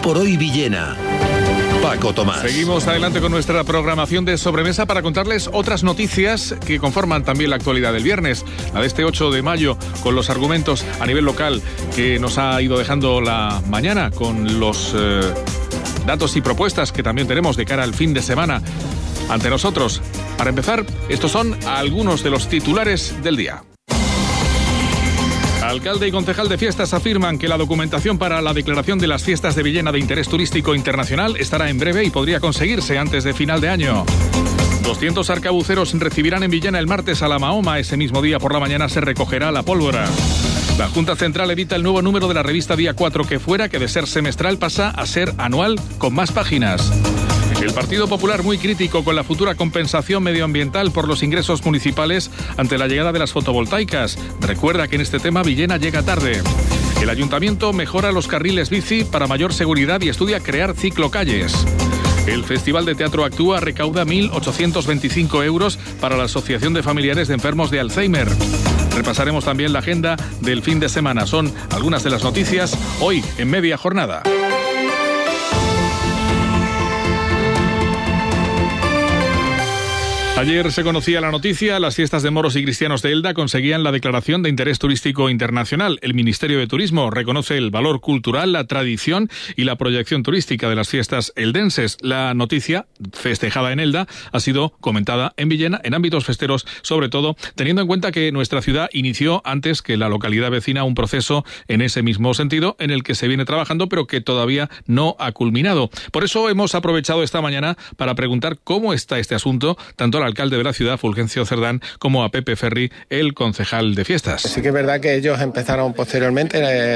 por Hoy Villena. Paco Tomás. Seguimos adelante con nuestra programación de sobremesa para contarles otras noticias que conforman también la actualidad del viernes. La de este 8 de mayo, con los argumentos a nivel local que nos ha ido dejando la mañana, con los datos y propuestas que también tenemos de cara al fin de semana ante nosotros. Para empezar, estos son algunos de los titulares del día. Alcalde y concejal de fiestas afirman que la documentación para la declaración de las fiestas de Villena de interés turístico internacional estará en breve y podría conseguirse antes de final de año. 200 arcabuceros recibirán en Villena el martes a la Mahoma. Ese mismo día por la mañana se recogerá la pólvora. La Junta Central edita el nuevo número de la revista Día 4 que fuera, que de ser semestral pasa a ser anual con más páginas. El Partido Popular muy crítico con la futura compensación medioambiental por los ingresos municipales ante la llegada de las fotovoltaicas. Recuerda que en este tema Villena llega tarde. El Ayuntamiento mejora los carriles bici para mayor seguridad y estudia crear ciclocalles. El Festival de Teatro Actúa recauda 1.825 euros para la Asociación de Familiares de Enfermos de Alzheimer. Repasaremos también la agenda del fin de semana. Son algunas de las noticias hoy en Media Jornada. Ayer se conocía la noticia, las fiestas de moros y cristianos de Elda conseguían la declaración de interés turístico internacional. El Ministerio de Turismo reconoce el valor cultural, la tradición y la proyección turística de las fiestas eldenses. La noticia, festejada en Elda, ha sido comentada en Villena en ámbitos festeros, sobre todo teniendo en cuenta que nuestra ciudad inició antes que la localidad vecina un proceso en ese mismo sentido en el que se viene trabajando, pero que todavía no ha culminado. Por eso hemos aprovechado esta mañana para preguntar cómo está este asunto, tanto al alcalde de la ciudad, Fulgencio Cerdán, como a Pepe Ferri, el concejal de fiestas. Sí que es verdad que ellos empezaron posteriormente,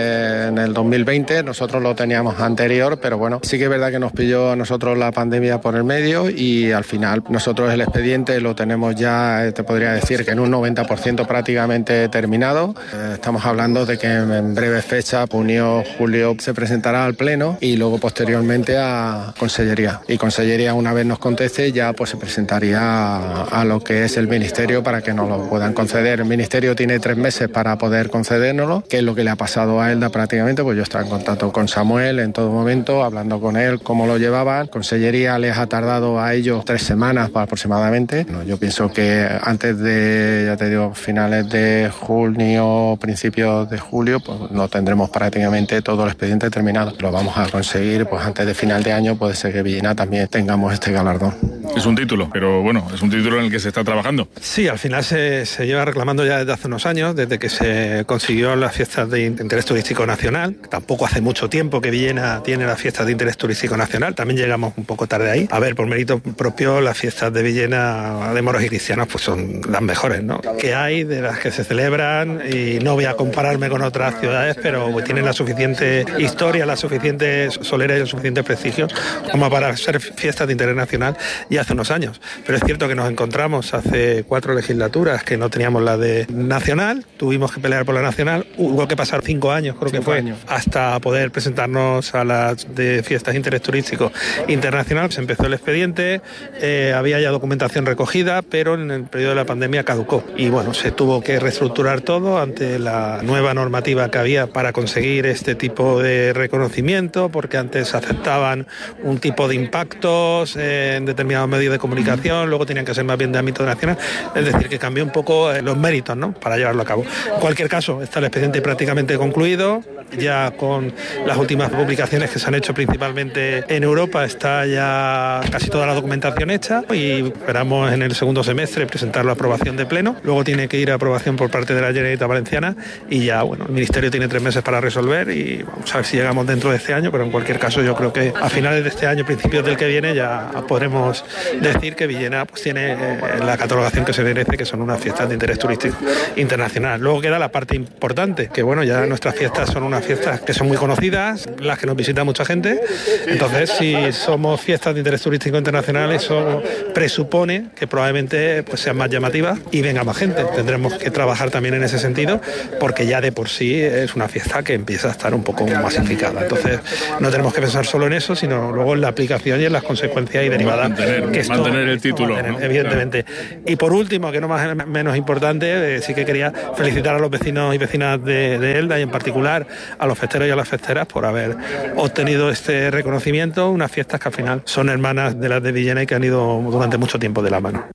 en el 2020, nosotros lo teníamos anterior, pero bueno, sí que es verdad que nos pilló a nosotros la pandemia por el medio y al final nosotros el expediente lo tenemos ya, te podría decir que en un 90% prácticamente terminado. Estamos hablando de que en breve fecha, junio, julio, se presentará al Pleno y luego posteriormente a Consellería. Y Consellería, una vez nos conteste, ya pues se presentaría a lo que es el Ministerio para que nos lo puedan conceder. El Ministerio tiene 3 meses para poder concedérnoslo, que es lo que le ha pasado a Elda prácticamente, pues yo estaba en contacto con Samuel en todo momento, hablando con él, cómo lo llevaban. Consellería les ha tardado a ellos 3 semanas aproximadamente. Yo pienso que antes de, ya te digo, finales de junio, principios de julio, pues no tendremos prácticamente todo el expediente terminado. Lo vamos a conseguir, pues antes de final de año puede ser que Villena también tengamos este galardón. Es un título, pero bueno, es un título en el que se está trabajando. Sí, al final se lleva reclamando ya desde hace unos años, desde que se consiguió las fiestas de interés turístico nacional. Tampoco hace mucho tiempo que Villena tiene las fiestas de interés turístico nacional, también llegamos un poco tarde ahí. A ver, por mérito propio, las fiestas de Villena de moros y cristianos pues son las mejores, ¿no? Que hay de las que se celebran, y no voy a compararme con otras ciudades, pero tienen la suficiente historia, la suficiente solera y el suficiente prestigio como para ser fiestas de interés nacional ya hace unos años. Pero es cierto que nos encontramos hace 4 legislaturas que no teníamos la de nacional, tuvimos que pelear por la nacional, hubo que pasar 5 años, creo que fue, hasta poder presentarnos a las de fiestas de interés turístico internacional. Se empezó el expediente, había ya documentación recogida, pero en el periodo de la pandemia caducó. Y bueno, se tuvo que reestructurar todo ante la nueva normativa que había para conseguir este tipo de reconocimiento, porque antes aceptaban un tipo de impactos en determinados medios de comunicación, luego tenían que ser más bien de ámbito nacional, es decir, que cambió un poco los méritos, ¿no?, para llevarlo a cabo. En cualquier caso, está el expediente prácticamente concluido, ya con las últimas publicaciones que se han hecho principalmente en Europa, está ya casi toda la documentación hecha y esperamos en el segundo semestre presentarlo a aprobación de pleno. Luego tiene que ir a aprobación por parte de la Generalitat Valenciana y ya, bueno, el Ministerio tiene 3 meses para resolver y vamos a ver si llegamos dentro de este año, pero en cualquier caso yo creo que a finales de este año, principios del que viene, ya podremos decir que Villena pues tiene la catalogación que se merece, que son unas fiestas de interés turístico internacional. Luego queda la parte importante, que bueno, ya nuestras fiestas son unas fiestas que son muy conocidas, las que nos visita mucha gente. Entonces, si somos fiestas de interés turístico internacional, eso presupone que probablemente pues sean más llamativas y venga más gente. Tendremos que trabajar también en ese sentido, porque ya de por sí es una fiesta que empieza a estar un poco masificada. Entonces, no tenemos que pensar solo en eso, sino luego en la aplicación y en las consecuencias y derivadas. Mantener el título, ¿no? evidentemente. Y por último, que no menos importante, sí que quería felicitar a los vecinos y vecinas de Elda y en particular a los festeros y a las festeras por haber obtenido este reconocimiento, unas fiestas que al final son hermanas de las de Villena y que han ido durante mucho tiempo de la mano.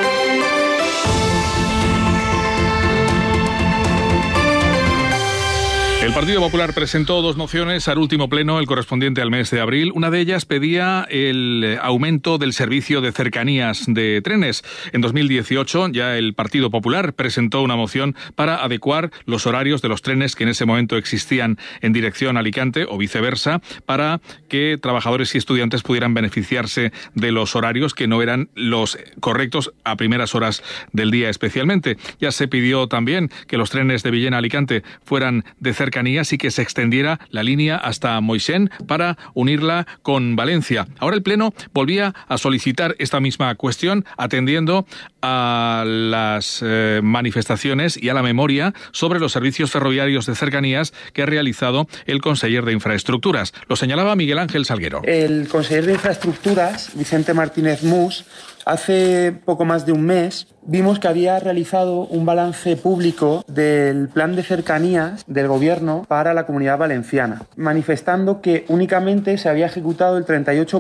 El Partido Popular presentó 2 mociones al último pleno, el correspondiente al mes de abril. Una de ellas pedía el aumento del servicio de cercanías de trenes. En 2018 ya el Partido Popular presentó una moción para adecuar los horarios de los trenes que en ese momento existían en dirección a Alicante o viceversa, para que trabajadores y estudiantes pudieran beneficiarse de los horarios que no eran los correctos a primeras horas del día especialmente. Ya se pidió también que los trenes de Villena a Alicante fueran de cercanías y que se extendiera la línea hasta Moixent para unirla con Valencia. Ahora el Pleno volvía a solicitar esta misma cuestión, atendiendo a las manifestaciones y a la memoria sobre los servicios ferroviarios de cercanías que ha realizado el conseller de Infraestructuras. Lo señalaba Miguel Ángel Salguero. El conseller de Infraestructuras, Vicente Martínez Mus, hace poco más de un mes vimos que había realizado un balance público del plan de cercanías del Gobierno para la Comunidad Valenciana, manifestando que únicamente se había ejecutado el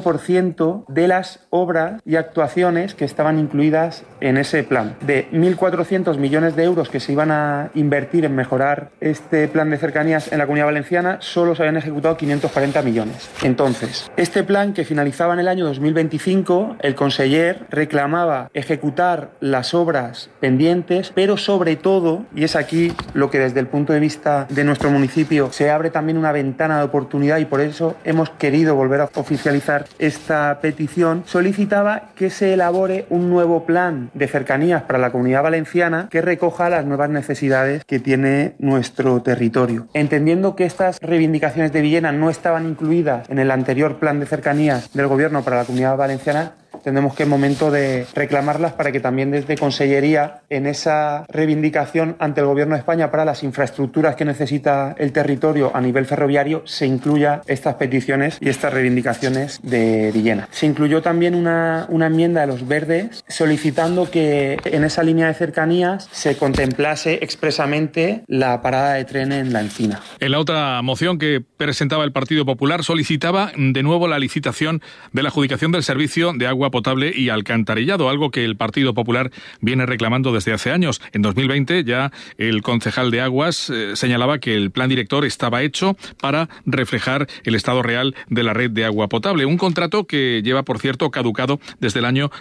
38% de las obras y actuaciones que estaban incluidas en ese plan. De 1.400 millones de euros que se iban a invertir en mejorar este plan de cercanías en la Comunidad Valenciana, solo se habían ejecutado 540 millones. Entonces, este plan, que finalizaba en el año 2025, el conseller reclamaba ejecutar las obras pendientes, pero sobre todo, y es aquí lo que desde el punto de vista de nuestro municipio se abre también una ventana de oportunidad, y por eso hemos querido volver a oficializar esta petición, solicitaba que se elabore un nuevo plan de cercanías para la Comunidad Valenciana que recoja las nuevas necesidades que tiene nuestro territorio. Entendiendo que estas reivindicaciones de Villena no estaban incluidas en el anterior plan de cercanías del Gobierno para la Comunidad Valenciana, entendemos que es momento de reclamarlas para que también desde Consellería, en esa reivindicación ante el Gobierno de España para las infraestructuras que necesita el territorio a nivel ferroviario, se incluya estas peticiones y estas reivindicaciones de Villena. Se incluyó también una enmienda de los Verdes solicitando que en esa línea de cercanías se contemplase expresamente la parada de tren en La Encina. En la otra moción que presentaba el Partido Popular solicitaba de nuevo la licitación de la adjudicación del servicio de agua potable y alcantarillado, algo que el Partido Popular viene reclamando desde hace años. En 2020 ya el concejal de Aguas señalaba que el plan director estaba hecho para reflejar el estado real de la red de agua potable, un contrato que lleva, por cierto, caducado desde el año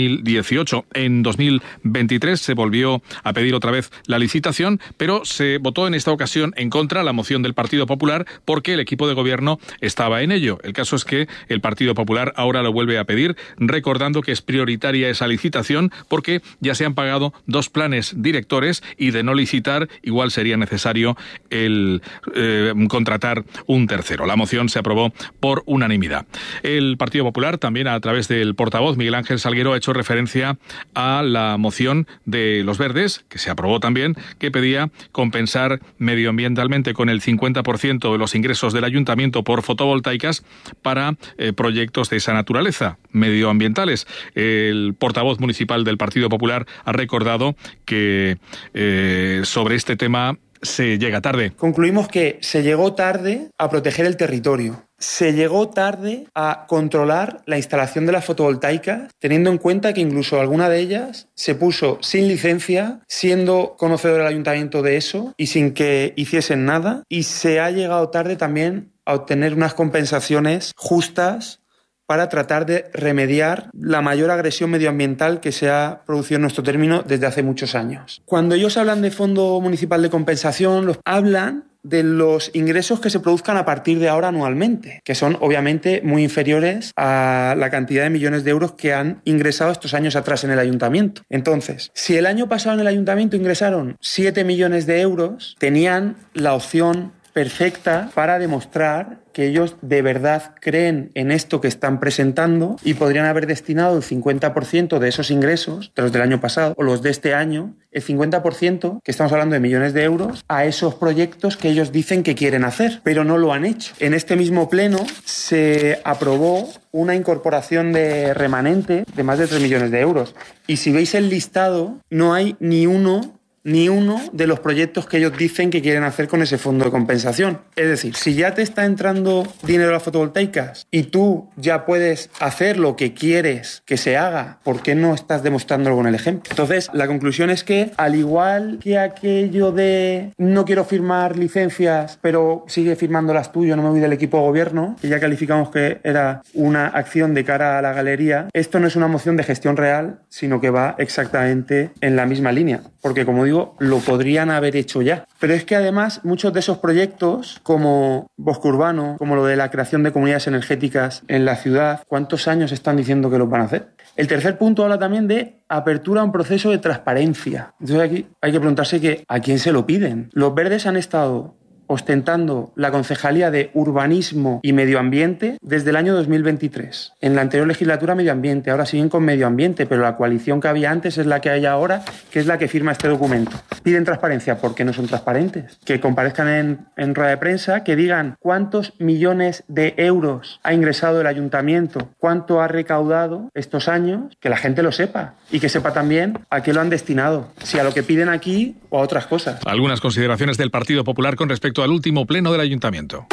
2018. En 2023 se volvió a pedir otra vez la licitación, pero se votó en esta ocasión en contra la moción del Partido Popular porque el equipo de gobierno estaba en ello. El caso es que el Partido Popular ahora lo vuelve a pedir, recordando que es prioritaria esa licitación porque ya se han pagado 2 planes directores y de no licitar igual sería necesario el contratar un tercero. La moción se aprobó por unanimidad. El Partido Popular también, a través del portavoz Miguel Ángel Salguero, ha hecho referencia a la moción de los Verdes, que se aprobó también, que pedía compensar medioambientalmente con el 50% de los ingresos del ayuntamiento por fotovoltaicas para proyectos de esa naturaleza medioambientales. El portavoz municipal del Partido Popular ha recordado que sobre este tema se llega tarde. Concluimos que se llegó tarde a proteger el territorio. Se llegó tarde a controlar la instalación de las fotovoltaicas, teniendo en cuenta que incluso alguna de ellas se puso sin licencia, siendo conocedor el ayuntamiento de eso y sin que hiciesen nada. Y se ha llegado tarde también a obtener unas compensaciones justas para tratar de remediar la mayor agresión medioambiental que se ha producido en nuestro término desde hace muchos años. Cuando ellos hablan de Fondo Municipal de Compensación, hablan de los ingresos que se produzcan a partir de ahora anualmente, que son obviamente muy inferiores a la cantidad de millones de euros que han ingresado estos años atrás en el ayuntamiento. Entonces, si el año pasado en el ayuntamiento ingresaron 7 millones de euros, tenían la opción perfecta para demostrar que ellos de verdad creen en esto que están presentando y podrían haber destinado el 50% de esos ingresos, de los del año pasado o los de este año, el 50%, que estamos hablando de millones de euros, a esos proyectos que ellos dicen que quieren hacer, pero no lo han hecho. En este mismo pleno se aprobó una incorporación de remanente de más de 3 millones de euros. Y si veis el listado, no hay ni uno de los proyectos que ellos dicen que quieren hacer con ese fondo de compensación. Es decir, si ya te está entrando dinero a las fotovoltaicas y tú ya puedes hacer lo que quieres que se haga, ¿por qué no estás demostrándolo con el ejemplo? Entonces, la conclusión es que, al igual que aquello de no quiero firmar licencias, pero sigue firmándolas tú, yo no me voy del equipo de gobierno, que ya calificamos que era una acción de cara a la galería, esto no es una moción de gestión real, sino que va exactamente en la misma línea. Porque, como digo, lo podrían haber hecho ya. Pero es que además muchos de esos proyectos, como Bosque Urbano, como lo de la creación de comunidades energéticas en la ciudad, ¿cuántos años están diciendo que los van a hacer? El tercer punto habla también de apertura a un proceso de transparencia. Entonces aquí hay que preguntarse que ¿a quién se lo piden? Los verdes han estado ostentando la Concejalía de Urbanismo y Medio Ambiente desde el año 2023. En la anterior legislatura Medio Ambiente, ahora siguen con Medio Ambiente, pero la coalición que había antes es la que hay ahora, que es la que firma este documento. Piden transparencia porque no son transparentes. Que comparezcan en rueda de prensa, que digan cuántos millones de euros ha ingresado el ayuntamiento, cuánto ha recaudado estos años, que la gente lo sepa y que sepa también a qué lo han destinado, si a lo que piden aquí o a otras cosas. Algunas consideraciones del Partido Popular con respecto al último pleno del ayuntamiento.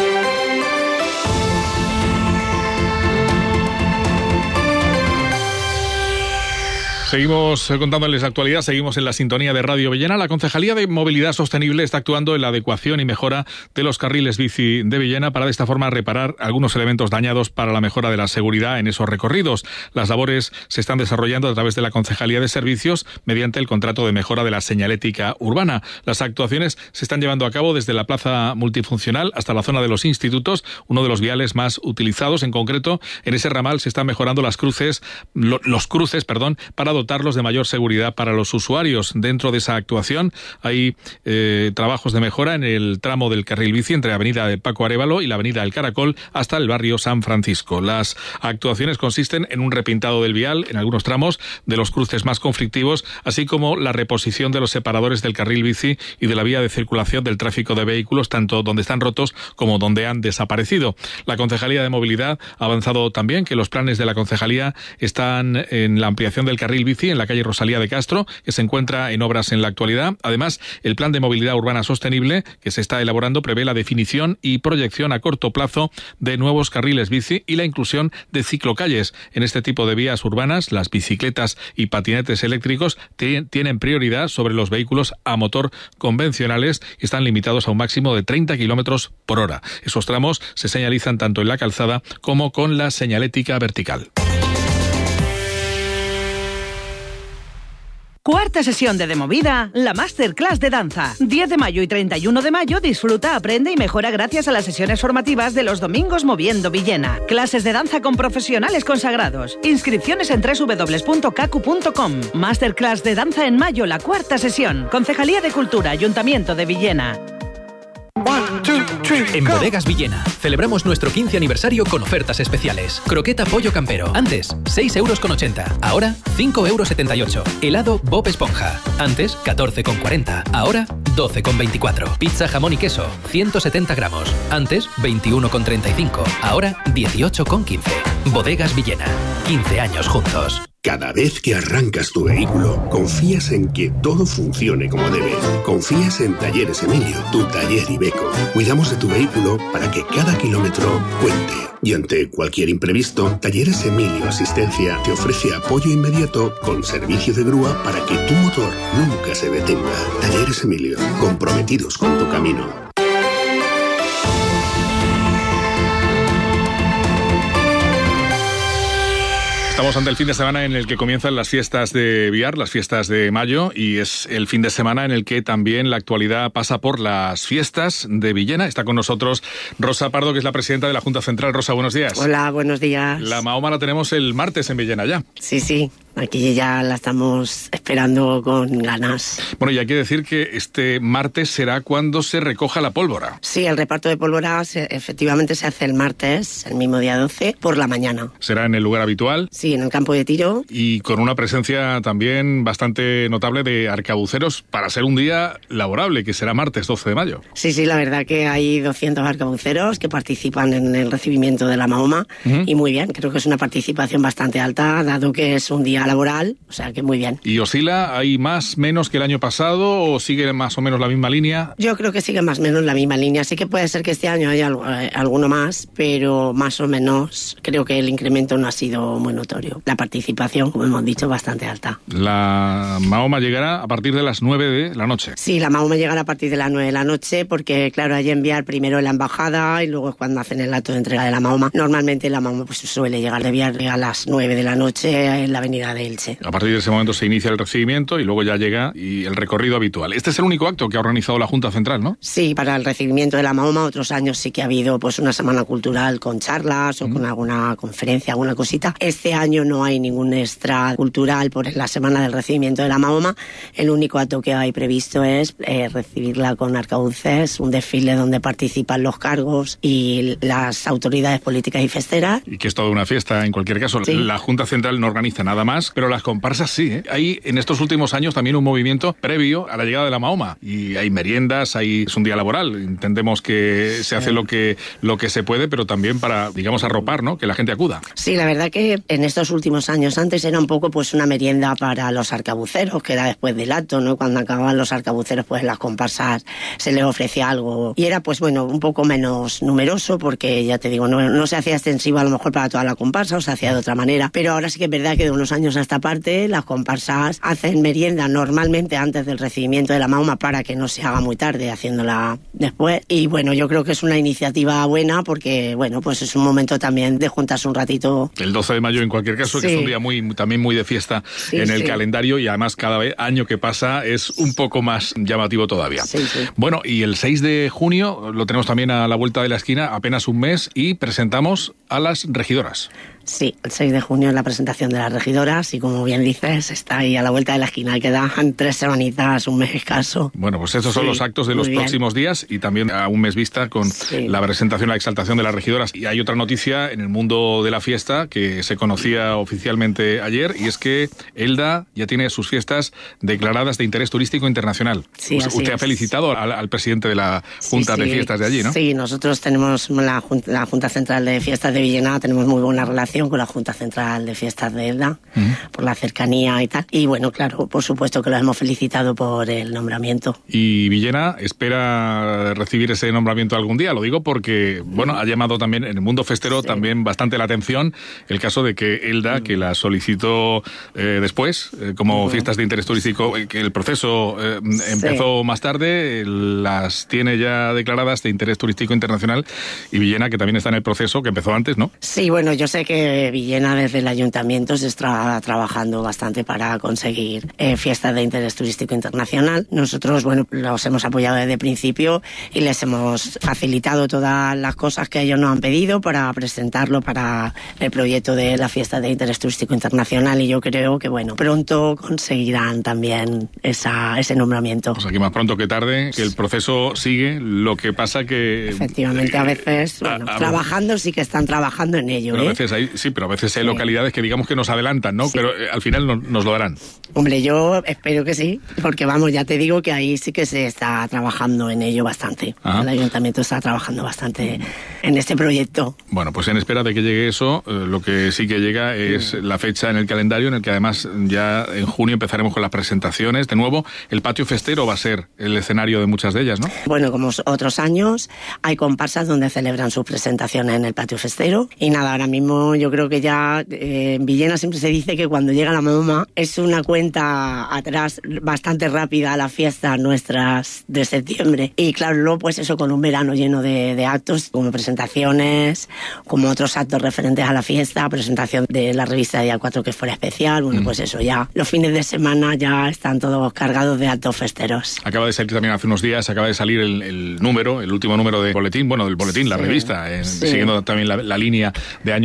Seguimos contándoles la actualidad, seguimos en la sintonía de Radio Villena. La Concejalía de Movilidad Sostenible está actuando en la adecuación y mejora de los carriles bici de Villena para de esta forma reparar algunos elementos dañados para la mejora de la seguridad en esos recorridos. Las labores se están desarrollando a través de la Concejalía de Servicios mediante el contrato de mejora de la señalética urbana. Las actuaciones se están llevando a cabo desde la plaza multifuncional hasta la zona de los institutos, uno de los viales más utilizados. En concreto, en ese ramal se están mejorando los cruces, para dotarlos de mayor seguridad para los usuarios. Dentro de esa actuación hay trabajos de mejora en el tramo del carril bici entre Avenida de Paco Arévalo y la Avenida del Caracol hasta el barrio San Francisco. Las actuaciones consisten en un repintado del vial en algunos tramos de los cruces más conflictivos, así como la reposición de los separadores del carril bici y de la vía de circulación del tráfico de vehículos, tanto donde están rotos como donde han desaparecido. La Concejalía de Movilidad ha avanzado también que los planes de la Concejalía están en la ampliación del carril bici en la calle Rosalía de Castro, que se encuentra en obras en la actualidad. Además, el Plan de Movilidad Urbana Sostenible, que se está elaborando, prevé la definición y proyección a corto plazo de nuevos carriles bici y la inclusión de ciclocalles. En este tipo de vías urbanas, las bicicletas y patinetes eléctricos tienen prioridad sobre los vehículos a motor convencionales y están limitados a un máximo de 30 kilómetros por hora. Esos tramos se señalizan tanto en la calzada como con la señalética vertical. Cuarta sesión de Movida, la Masterclass de Danza. 10 de mayo y 31 de mayo disfruta, aprende y mejora gracias a las sesiones formativas de los domingos Moviendo Villena. Clases de danza con profesionales consagrados. Inscripciones en www.cacu.com. Masterclass de danza en mayo, la cuarta sesión. Concejalía de Cultura, Ayuntamiento de Villena. En Bodegas Villena celebramos nuestro 15 aniversario con ofertas especiales. Croqueta pollo campero, antes 6,80 €, ahora 5,78 €. Helado Bob Esponja, antes 14,40, ahora 12,24. Pizza jamón y queso, 170 gramos, antes 21,35, ahora 18,15. Bodegas Villena, 15 años juntos. Cada vez que arrancas tu vehículo, confías en que todo funcione como debe. Confías en Talleres Emilio, tu taller Iveco. Cuidamos de tu vehículo para que cada kilómetro cuente. Y ante cualquier imprevisto, Talleres Emilio Asistencia te ofrece apoyo inmediato con servicio de grúa para que tu motor nunca se detenga. Talleres Emilio, comprometidos con tu camino. Estamos ante el fin de semana en el que comienzan las fiestas de Biar, las fiestas de mayo, y es el fin de semana en el que también la actualidad pasa por las fiestas de Villena. Está con nosotros Rosa Pardo, que es la presidenta de la Junta Central. Rosa, buenos días. Hola, buenos días. La Mahoma la tenemos el martes en Villena ya. Sí. aquí ya la estamos esperando con ganas. Bueno, y hay que decir que este martes será cuando se recoja la pólvora. Sí, el reparto de pólvora efectivamente se hace el martes, el mismo día 12, por la mañana. ¿Será en el lugar habitual? Sí, en el campo de tiro. Y con una presencia también bastante notable de arcabuceros para ser un día laborable, que será martes 12 de mayo. Sí, la verdad que hay 200 arcabuceros que participan en el recibimiento de la Mahoma y muy bien, creo que es una participación bastante alta, dado que es un día laboral, o sea que muy bien. ¿Y oscila? ¿Hay más, menos que el año pasado o sigue más o menos la misma línea? Yo creo que sigue más o menos la misma línea, sí que puede ser que este año haya alguno más, pero más o menos creo que el incremento no ha sido muy notorio. La participación, como hemos dicho, bastante alta. La Mahoma llegará a partir de las 9 de la noche. Sí, la Mahoma llegará a partir de las 9 de la noche porque, claro, hay que enviar primero en la embajada y luego es cuando hacen el acto de entrega de la Mahoma. Normalmente la Mahoma pues suele llegar de viaje a las 9 de la noche en la avenida de Elche. A partir de ese momento se inicia el recibimiento y luego ya llega y el recorrido habitual. Este es el único acto que ha organizado la Junta Central, ¿no? Sí, para el recibimiento de la Mahoma otros años sí que ha habido pues una semana cultural con charlas o con alguna conferencia, alguna cosita. Este año no hay ningún extra cultural por la semana del recibimiento de la Mahoma. El único acto que hay previsto es recibirla con arcabuces, un desfile donde participan los cargos y las autoridades políticas y festeras. Y que es toda una fiesta en cualquier caso. Sí. La Junta Central no organiza nada más, pero las comparsas sí, ¿eh? Hay en estos últimos años también un movimiento previo a la llegada de la Mahoma. Y hay meriendas, es un día laboral. Entendemos que se hace lo que se puede, pero también para, digamos, arropar, ¿no? Que la gente acuda. Sí, la verdad que en estos últimos años, antes era un poco pues una merienda para los arcabuceros, que era después del acto, ¿no? Cuando acababan los arcabuceros, pues en las comparsas se les ofrecía algo. Y era, pues bueno, un poco menos numeroso, porque ya te digo, no se hacía extensivo a lo mejor para toda la comparsa, o se hacía de otra manera. Pero ahora sí que es verdad que de unos años a esta parte, las comparsas hacen merienda normalmente antes del recibimiento de la Mahoma para que no se haga muy tarde, haciéndola después. Y bueno, yo creo que es una iniciativa buena porque, bueno, pues es un momento también de juntarse un ratito. El 12 de mayo, en cualquier caso, sí, que es un día también muy de fiesta en el calendario, y además cada año que pasa es un poco más llamativo todavía. Sí. Bueno, y el 6 de junio lo tenemos también a la vuelta de la esquina, apenas un mes, y presentamos a las regidoras. Sí, el 6 de junio es la presentación de las regidoras y, como bien dices, está ahí a la vuelta de la esquina. Quedan 3 semanitas, un mes escaso. Bueno, pues estos son los actos de los próximos días, y también a un mes vista con la presentación, la exaltación de las regidoras. Y hay otra noticia en el mundo de la fiesta que se conocía oficialmente ayer, y es que Elda ya tiene sus fiestas declaradas de interés turístico internacional. Sí, usted ha felicitado al presidente de la Junta de Fiestas de allí, ¿no? Sí, nosotros tenemos la Junta Central de Fiestas de Villena, tenemos muy buena relación con la Junta Central de Fiestas de Elda, por la cercanía y tal. Y bueno, claro, por supuesto que los hemos felicitado por el nombramiento. ¿Y Villena espera recibir ese nombramiento algún día? Lo digo porque, bueno, ha llamado también en el mundo festero también bastante la atención el caso de que Elda, que la solicitó después, como fiestas de interés turístico, que el proceso empezó más tarde, las tiene ya declaradas de interés turístico internacional, y Villena, que también está en el proceso, que empezó antes, ¿no? Sí, bueno, yo sé que Villena desde el ayuntamiento se está trabajando bastante para conseguir fiestas de interés turístico internacional. Nosotros, bueno, los hemos apoyado desde el principio y les hemos facilitado todas las cosas que ellos nos han pedido para presentarlo para el proyecto de la fiesta de interés turístico internacional, y yo creo que, bueno, pronto conseguirán también ese nombramiento. Pues aquí más pronto que tarde, que el proceso sigue, lo que pasa que... Efectivamente, a veces, trabajando sí que están trabajando en ello. Pero a veces pero a veces hay localidades que digamos que nos adelantan, ¿no? Sí. Pero al final nos lo darán. Hombre, yo espero que sí, porque vamos, ya te digo que ahí sí que se está trabajando en ello bastante. Ajá. El ayuntamiento está trabajando bastante en este proyecto. Bueno, pues en espera de que llegue eso, lo que sí que llega es la fecha en el calendario, en el que además ya en junio empezaremos con las presentaciones. De nuevo, el patio festero va a ser el escenario de muchas de ellas, ¿no? Bueno, como otros años, hay comparsas donde celebran sus presentaciones en el patio festero. Y nada, ahora mismo yo creo que ya en Villena siempre se dice que cuando llega la Mahoma es una cuenta atrás bastante rápida a las fiestas nuestras de septiembre. Y claro, luego pues eso, con un verano lleno de actos, como presentaciones, como otros actos referentes a la fiesta, presentación de la revista de Día 4 que fuera especial, bueno, pues eso ya, los fines de semana ya están todos cargados de actos festeros. Acaba de salir también hace unos días, acaba de salir el último número del boletín, la revista, siguiendo también la línea de años anteriores,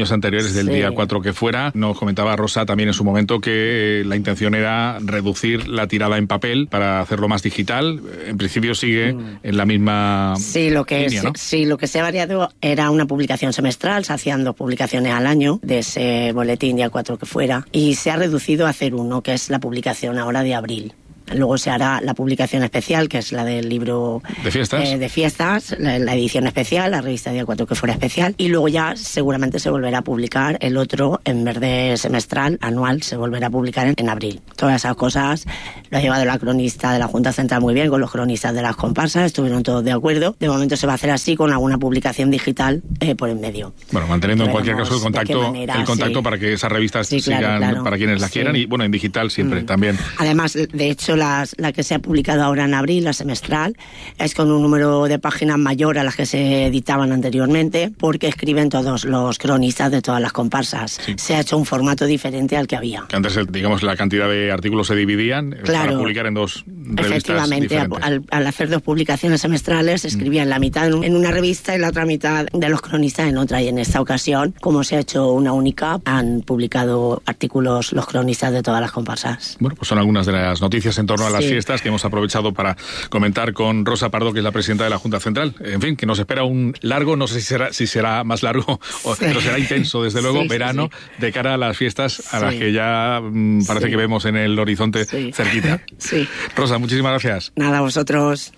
talleres del día 4 que fuera. Nos comentaba Rosa también en su momento que la intención era reducir la tirada en papel para hacerlo más digital. En principio sigue en la misma línea, ¿no? Sí, lo que se ha variado era una publicación semestral, se hacían 2 publicaciones al año de ese boletín día 4 que fuera, y se ha reducido a hacer uno, que es la publicación ahora de abril. Luego se hará la publicación especial, que es la del libro de fiestas, la edición especial, la revista Día 4 que fuera especial, y luego ya seguramente se volverá a publicar el otro, en vez de semestral, anual, se volverá a publicar en abril. Todas esas cosas lo ha llevado la cronista de la Junta Central muy bien, con los cronistas de las comparsas, estuvieron todos de acuerdo. De momento se va a hacer así, con alguna publicación digital por en medio. Bueno, manteniendo en cualquier caso el contacto para que esas revistas sigan para quienes las quieran, y bueno, en digital siempre también. Además, de hecho, la que se ha publicado ahora en abril, la semestral, es con un número de páginas mayor a las que se editaban anteriormente, porque escriben todos los cronistas de todas las comparsas. Sí. Se ha hecho un formato diferente al que había. Que antes, digamos, la cantidad de artículos se dividían para publicar en 2 revistas efectivamente, diferentes. Al hacer 2 publicaciones semestrales, se escribían la mitad en una revista y la otra mitad de los cronistas en otra. Y en esta ocasión, como se ha hecho una única, han publicado artículos los cronistas de todas las comparsas. Bueno, pues son algunas de las noticias en torno a las fiestas que hemos aprovechado para comentar con Rosa Pardo, que es la presidenta de la Junta Central. En fin, que nos espera un largo, no sé si será más largo, pero será intenso, desde luego, verano, de cara a las fiestas a las que ya parece que vemos en el horizonte cerquita. Sí. Rosa, muchísimas gracias. Nada, a vosotros.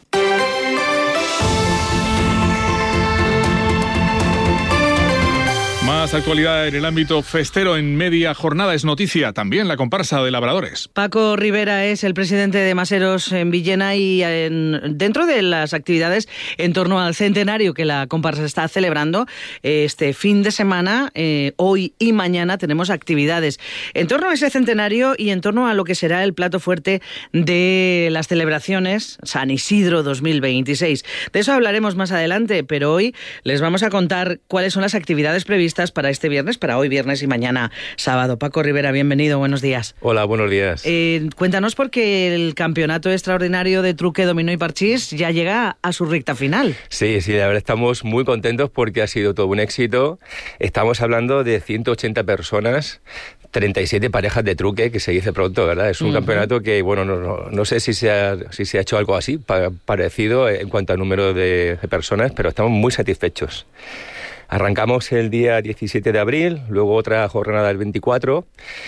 Más actualidad en el ámbito festero. En media jornada es noticia también la comparsa de labradores. Paco Rivera es el presidente de Maseros en Villena y dentro de las actividades en torno al centenario que la comparsa está celebrando este fin de semana, hoy y mañana tenemos actividades en torno a ese centenario y en torno a lo que será el plato fuerte de las celebraciones San Isidro 2026. De eso hablaremos más adelante, pero hoy les vamos a contar cuáles son las actividades previstas para este viernes, para hoy viernes y mañana sábado. Paco Rivera, bienvenido, buenos días. Hola, buenos días. Cuéntanos, porque el campeonato extraordinario de truque, dominó y parchís ya llega a su recta final. Sí, la verdad estamos muy contentos porque ha sido todo un éxito. Estamos hablando de 180 personas, 37 parejas de truque, que se dice pronto, ¿verdad? Es un campeonato que, bueno, no sé si se ha hecho algo así, parecido en cuanto al número de personas, pero estamos muy satisfechos. Arrancamos el día 17 de abril, luego otra jornada el 24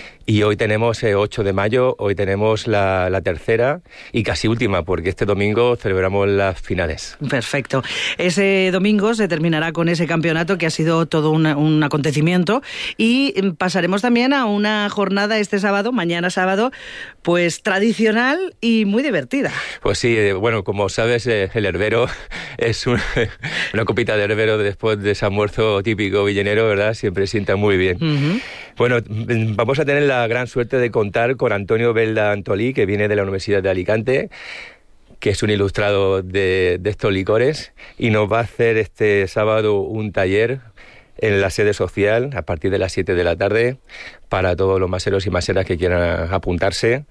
y hoy tenemos 8 de mayo, hoy tenemos la tercera y casi última, porque este domingo celebramos las finales. Perfecto. Ese domingo se terminará con ese campeonato que ha sido todo un acontecimiento y pasaremos también a una jornada este sábado, mañana sábado, pues tradicional y muy divertida. Pues sí, bueno, como sabes, el herbero es una copita de herbero después de ese almuerzo típico villenero, ¿verdad? Siempre sienta muy bien. Bueno, vamos a tener la gran suerte de contar con Antonio Belda Antolí, que viene de la Universidad de Alicante, que es un ilustrado de estos licores, y nos va a hacer este sábado un taller en la sede social a partir de las 7 de la tarde para todos los maseros y maseras que quieran apuntarse,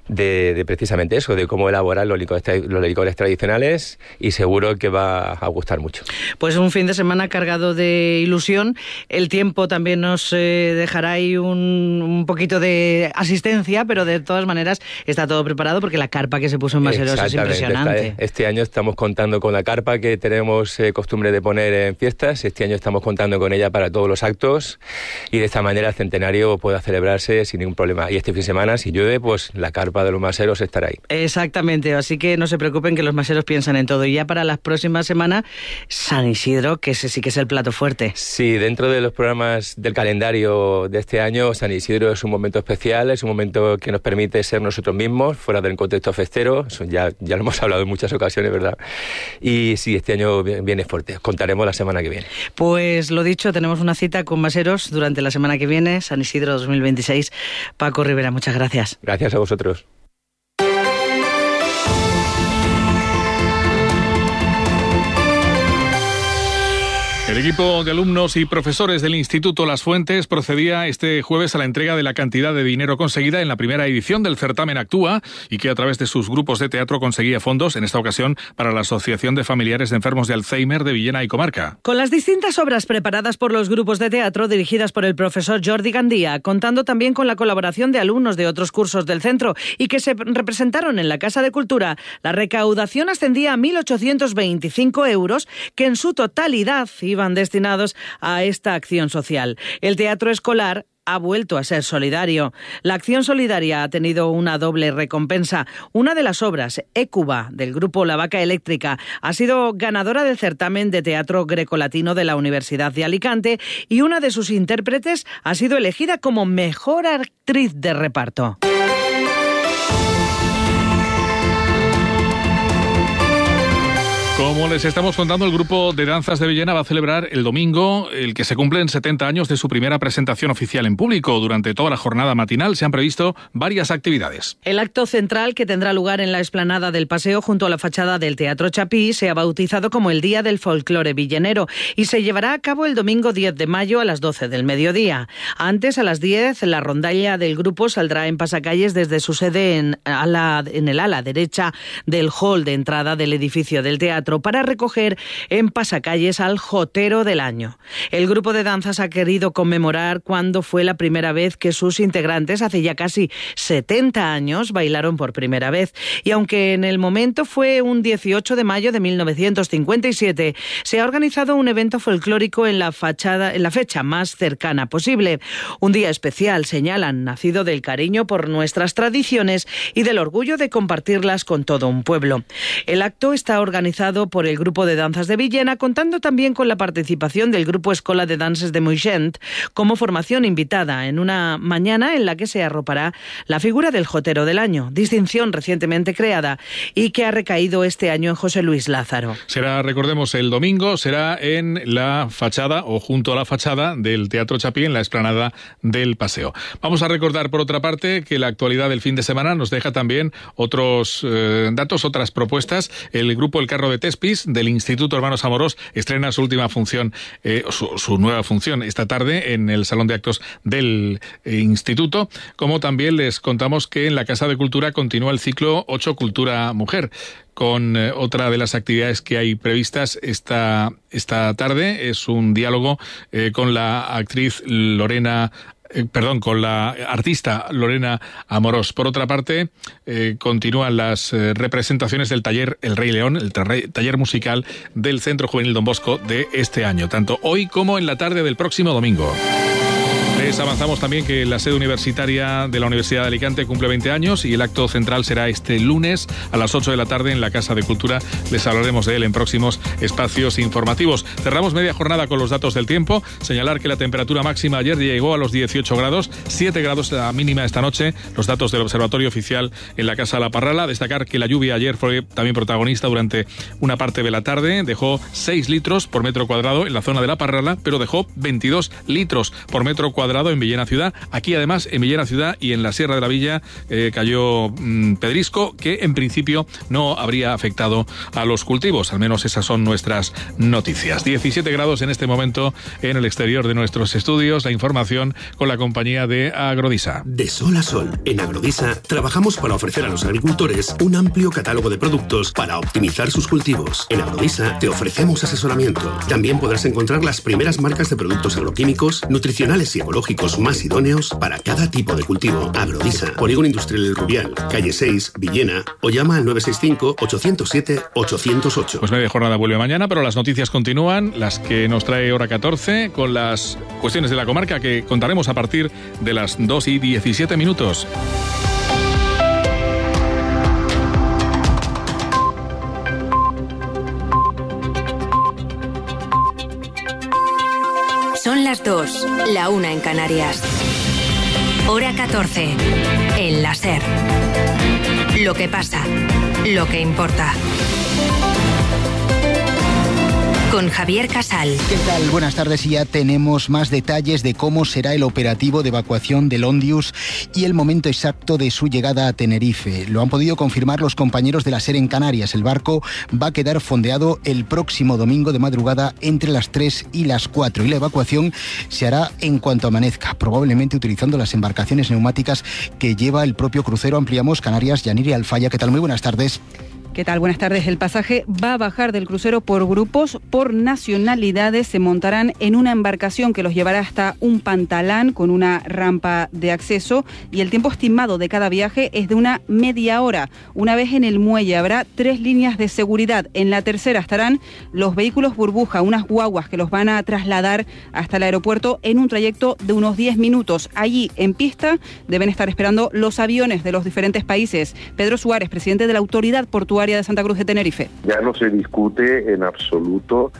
de precisamente eso, de cómo elaborar los licores tradicionales, y seguro que va a gustar mucho. Pues un fin de semana cargado de ilusión. El tiempo también nos dejará ahí un poquito de asistencia, pero de todas maneras está todo preparado porque la carpa que se puso en Maseros es impresionante. Este año estamos contando con la carpa que tenemos costumbre de poner en fiestas. Este año estamos contando con ella para todos los actos y de esta manera el centenario pueda celebrarse sin ningún problema. Y este fin de semana, si llueve, pues la carpa de los maseros estará ahí. Exactamente, así que no se preocupen, que los maseros piensan en todo. Y ya para las próximas semanas, San Isidro, que ese sí que es el plato fuerte. Sí, dentro de los programas del calendario de este año, San Isidro es un momento especial, es un momento que nos permite ser nosotros mismos, fuera del contexto festero. Eso ya lo hemos hablado en muchas ocasiones, ¿verdad? Y sí, este año viene fuerte. Contaremos la semana que viene. Pues lo dicho, tenemos una cita con maseros durante la semana que viene, San Isidro 2026. Paco Rivera, muchas gracias. Gracias a vosotros. El equipo de alumnos y profesores del Instituto Las Fuentes procedía este jueves a la entrega de la cantidad de dinero conseguida en la primera edición del certamen Actúa y que a través de sus grupos de teatro conseguía fondos, en esta ocasión, para la Asociación de Familiares de Enfermos de Alzheimer de Villena y Comarca. Con las distintas obras preparadas por los grupos de teatro dirigidas por el profesor Jordi Gandía, contando también con la colaboración de alumnos de otros cursos del centro y que se representaron en la Casa de Cultura, la recaudación ascendía a 1.825 euros, que en su totalidad iban destinados a esta acción social. El teatro escolar ha vuelto a ser solidario. La acción solidaria ha tenido una doble recompensa. Una de las obras, Écuba, del grupo La Vaca Eléctrica, ha sido ganadora del certamen de teatro grecolatino de la Universidad de Alicante y una de sus intérpretes ha sido elegida como mejor actriz de reparto. Como les estamos contando, el grupo de danzas de Villena va a celebrar el domingo el que se cumplen 70 años de su primera presentación oficial en público. Durante toda la jornada matinal se han previsto varias actividades. El acto central, que tendrá lugar en la explanada del Paseo junto a la fachada del Teatro Chapí, se ha bautizado como el Día del Folclore Villenero y se llevará a cabo el domingo 10 de mayo a las 12 del mediodía. Antes, a las 10, la rondalla del grupo saldrá en pasacalles desde su sede en el ala derecha del hall de entrada del edificio del teatro, para recoger en pasacalles al jotero del año. El grupo de danzas ha querido conmemorar cuando fue la primera vez que sus integrantes, hace ya casi 70 años, bailaron por primera vez. Y aunque en el momento fue un 18 de mayo de 1957, se ha organizado un evento folclórico en la fecha más cercana posible. Un día especial, señalan, nacido del cariño por nuestras tradiciones y del orgullo de compartirlas con todo un pueblo. El acto está organizado por el grupo de danzas de Villena, contando también con la participación del grupo Escola de Danses de Moixent como formación invitada en una mañana en la que se arropará la figura del jotero del año, distinción recientemente creada y que ha recaído este año en José Luis Lázaro. Será, recordemos, el domingo, será en la fachada o junto a la fachada del Teatro Chapí, en la explanada del Paseo. Vamos a recordar, por otra parte, que la actualidad del fin de semana nos deja también otros datos, otras propuestas. El grupo El Carro de Tespis del Instituto Hermanos Amorós estrena su última función, su nueva función esta tarde en el Salón de Actos del Instituto, como también les contamos que en la Casa de Cultura continúa el ciclo 8 Cultura Mujer, con otra de las actividades que hay previstas esta tarde. Es un diálogo con la actriz con la artista Lorena Amorós. Por otra parte, continúan las representaciones del taller El Rey León, el taller musical del Centro Juvenil Don Bosco de este año, tanto hoy como en la tarde del próximo domingo. Les avanzamos también que la sede universitaria de la Universidad de Alicante cumple 20 años y el acto central será este lunes a las 8 de la tarde en la Casa de Cultura. Les hablaremos de él en próximos espacios informativos. Cerramos media jornada con los datos del tiempo. Señalar que la temperatura máxima ayer llegó a los 18 grados, 7 grados la mínima esta noche. Los datos del Observatorio Oficial en la Casa La Parrala. Destacar que la lluvia ayer fue también protagonista durante una parte de la tarde. Dejó 6 litros por metro cuadrado en la zona de La Parrala, pero dejó 22 litros por metro cuadrado en Villena Ciudad. Aquí además en Villena Ciudad y en la Sierra de la Villa cayó pedrisco que en principio no habría afectado a los cultivos, al menos esas son nuestras noticias. 17 grados en este momento en el exterior de nuestros estudios. La información con la compañía de Agrodisa. De sol a sol, en Agrodisa trabajamos para ofrecer a los agricultores un amplio catálogo de productos para optimizar sus cultivos. En Agrodisa te ofrecemos asesoramiento. También podrás encontrar las primeras marcas de productos agroquímicos, nutricionales y ecológicos más idóneos para cada tipo de cultivo. Agrodisa, Polígono Industrial El Rubial, calle 6, Villena, o llama al 965-807-808. Pues media jornada vuelve mañana, pero las noticias continúan, las que nos trae hora 14, con las cuestiones de la comarca que contaremos a partir de las 2:17. Son las 2, la 1 en Canarias. Hora 14, en la SER. Lo que pasa, lo que importa. con Javier Casal. ¿Qué tal? Buenas tardes. Y ya tenemos más detalles de cómo será el operativo de evacuación del Ondius y el momento exacto de su llegada a Tenerife. Lo han podido confirmar los compañeros de la SER en Canarias. El barco va a quedar fondeado el próximo domingo de madrugada entre las 3 y las 4 y la evacuación se hará en cuanto amanezca, probablemente utilizando las embarcaciones neumáticas que lleva el propio crucero. Ampliamos Canarias. Yaniri Alfaya, ¿qué tal? Muy buenas tardes. ¿Qué tal? Buenas tardes. El pasaje va a bajar del crucero por grupos, por nacionalidades. Se montarán en una embarcación que los llevará hasta un pantalán con una rampa de acceso y el tiempo estimado de cada viaje es de una media hora. Una vez en el muelle habrá 3 líneas de seguridad. En la tercera estarán los vehículos burbuja, unas guaguas que los van a trasladar hasta el aeropuerto en un trayecto de unos 10 minutos. Allí, en pista, deben estar esperando los aviones de los diferentes países. Pedro Suárez, presidente de la Autoridad Portuaria de Santa Cruz de Tenerife. Ya no se discute en absoluto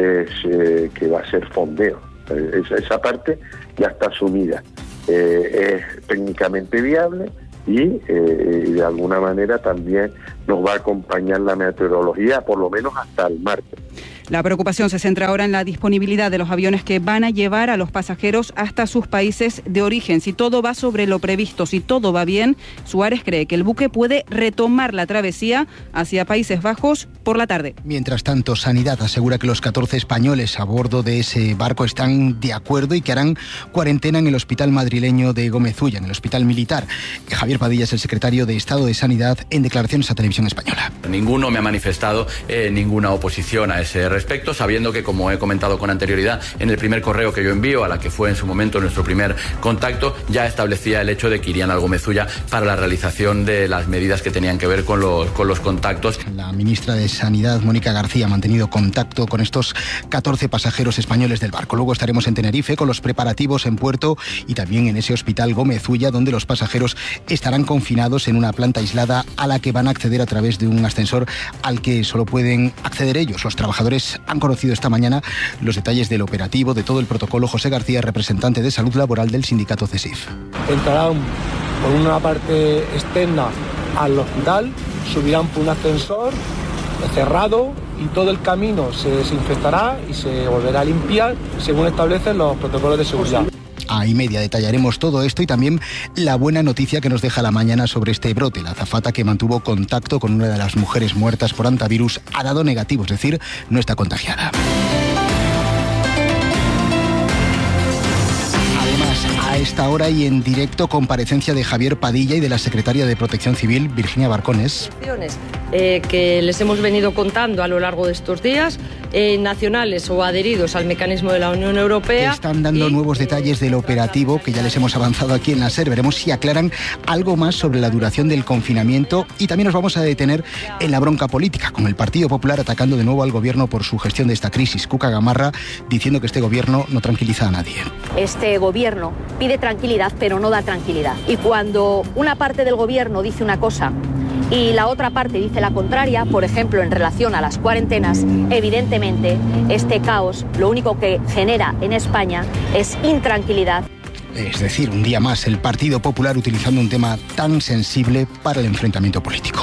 que va a ser fondeo. Esa parte ya está asumida. Es técnicamente viable y de alguna manera también nos va a acompañar la meteorología, por lo menos hasta el martes. La preocupación se centra ahora en la disponibilidad de los aviones que van a llevar a los pasajeros hasta sus países de origen. Si todo va sobre lo previsto, si todo va bien, Suárez cree que el buque puede retomar la travesía hacia Países Bajos por la tarde. Mientras tanto, Sanidad asegura que los 14 españoles a bordo de ese barco están de acuerdo y que harán cuarentena en el hospital madrileño de Gómez Ulla, en el hospital militar. Javier Padilla es el secretario de Estado de Sanidad en declaraciones a Televisión Española. Ninguno me ha manifestado ninguna oposición a ese respecto, sabiendo que, como he comentado con anterioridad, en el primer correo que yo envío, a la que fue en su momento nuestro primer contacto, ya establecía el hecho de que irían al Gómez Ulla para la realización de las medidas que tenían que ver con los contactos. La ministra de Sanidad, Mónica García, ha mantenido contacto con estos 14 pasajeros españoles del barco. Luego estaremos en Tenerife con los preparativos en puerto y también en ese hospital Gómez Ulla, donde los pasajeros estarán confinados en una planta aislada a la que van a acceder a través de un ascensor al que solo pueden acceder ellos. Los trabajadores han conocido esta mañana los detalles del operativo, de todo el protocolo. José García, representante de Salud Laboral del sindicato CESIF. Entrarán por una parte externa al hospital, subirán por un ascensor cerrado y todo el camino se desinfectará y se volverá a limpiar según establecen los protocolos de seguridad. A y media detallaremos todo esto y también la buena noticia que nos deja la mañana sobre este brote. La azafata que mantuvo contacto con una de las mujeres muertas por hantavirus ha dado negativo, es decir, no está contagiada. A esta hora y en directo, comparecencia de Javier Padilla y de la secretaria de Protección Civil, Virginia Barcones. Que les hemos venido contando a lo largo de estos días, nacionales o adheridos al mecanismo de la Unión Europea. Están dando nuevos detalles del operativo que ya les hemos avanzado aquí en la SER. Veremos si aclaran algo más sobre la duración del confinamiento y también nos vamos a detener en la bronca política, con el Partido Popular atacando de nuevo al gobierno por su gestión de esta crisis. Cuca Gamarra diciendo que este gobierno no tranquiliza a nadie. Este gobierno pide tranquilidad, pero no da tranquilidad. Y cuando una parte del gobierno dice una cosa y la otra parte dice la contraria, por ejemplo, en relación a las cuarentenas, evidentemente este caos lo único que genera en España es intranquilidad. Es decir, un día más el Partido Popular utilizando un tema tan sensible para el enfrentamiento político.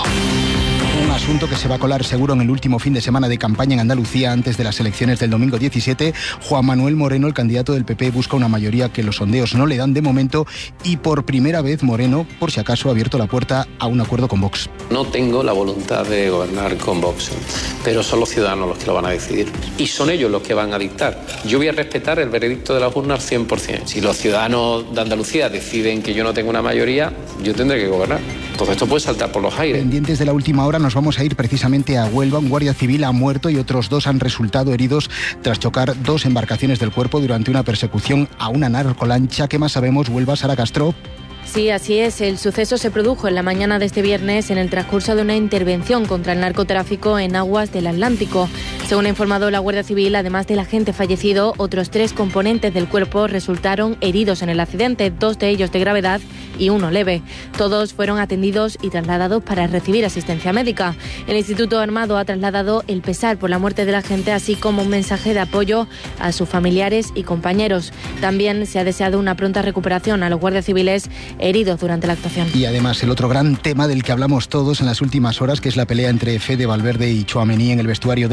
Un asunto que se va a colar seguro en el último fin de semana de campaña en Andalucía antes de las elecciones del domingo 17. Juan Manuel Moreno, el candidato del PP, busca una mayoría que los sondeos no le dan de momento y por primera vez Moreno, por si acaso, ha abierto la puerta a un acuerdo con Vox. No tengo la voluntad de gobernar con Vox, pero son los ciudadanos los que lo van a decidir y son ellos los que van a dictar. Yo voy a respetar el veredicto de las urnas 100%. Si los ciudadanos de Andalucía deciden que yo no tengo una mayoría, yo tendré que gobernar. Entonces esto puede saltar por los aires. Pendientes de la última hora, nos vamos a ir precisamente a Huelva. Un guardia civil ha muerto y otros 2 han resultado heridos tras chocar 2 embarcaciones del cuerpo durante una persecución a una narcolancha. ¿Qué más sabemos? Huelva, Sara Castro. Sí, así es. El suceso se produjo en la mañana de este viernes en el transcurso de una intervención contra el narcotráfico en aguas del Atlántico. Según ha informado la Guardia Civil, además del agente fallecido, otros 3 componentes del cuerpo resultaron heridos en el accidente, 2 de ellos de gravedad y 1 leve. Todos fueron atendidos y trasladados para recibir asistencia médica. El Instituto Armado ha trasladado el pesar por la muerte del agente, así como un mensaje de apoyo a sus familiares y compañeros. También se ha deseado una pronta recuperación a los guardias civiles heridos durante la actuación. Y además el otro gran tema del que hablamos todos en las últimas horas, que es la pelea entre Fede Valverde y Tchouaméni en el vestuario del Madrid.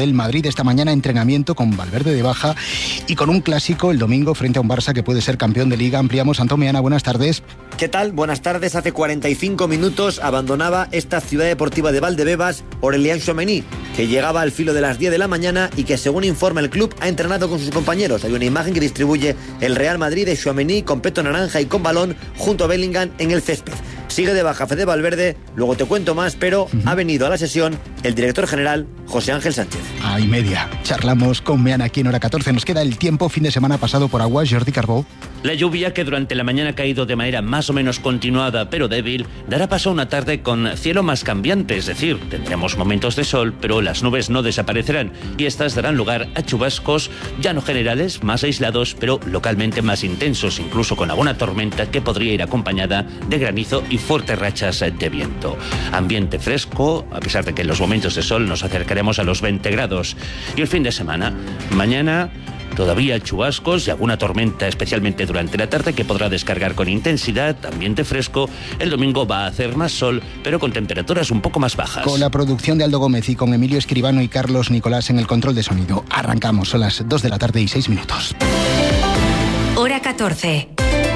Madrid esta mañana entrenamiento con Valverde de baja y con un clásico el domingo frente a un Barça que puede ser campeón de Liga. Ampliamos. Antón Meana, buenas tardes. ¿Qué tal? Buenas tardes. Hace 45 minutos abandonaba esta ciudad deportiva de Valdebebas Aurélien Tchouameni, que llegaba al filo de las 10 de la mañana y que, según informa el club, ha entrenado con sus compañeros. Hay una imagen que distribuye el Real Madrid de Tchouameni con peto naranja y con balón junto a Bellingham en el césped. Sigue de baja Fede Valverde, luego te cuento más, pero ha venido a la sesión el director general José Ángel Sánchez. Y media. Charlamos con Meana aquí en Hora 14. Nos queda el tiempo, fin de semana pasado por agua. Jordi Carbó. La lluvia, que durante la mañana ha caído de manera más o menos continuada pero débil, dará paso a una tarde con cielo más cambiante, es decir, tendremos momentos de sol, pero las nubes no desaparecerán y estas darán lugar a chubascos ya no generales, más aislados, pero localmente más intensos, incluso con alguna tormenta que podría ir acompañada de granizo y fuertes rachas de viento. Ambiente fresco, a pesar de que en los momentos de sol nos acercaremos a los 20 grados. Y el fin de semana, mañana todavía chubascos y alguna tormenta, especialmente durante la tarde, que podrá descargar con intensidad, ambiente fresco. El domingo va a hacer más sol, pero con temperaturas un poco más bajas. Con la producción de Aldo Gómez y con Emilio Escribano y Carlos Nicolás en el control de sonido. Arrancamos, son las 2 de la tarde y 6 minutos. Hora 14.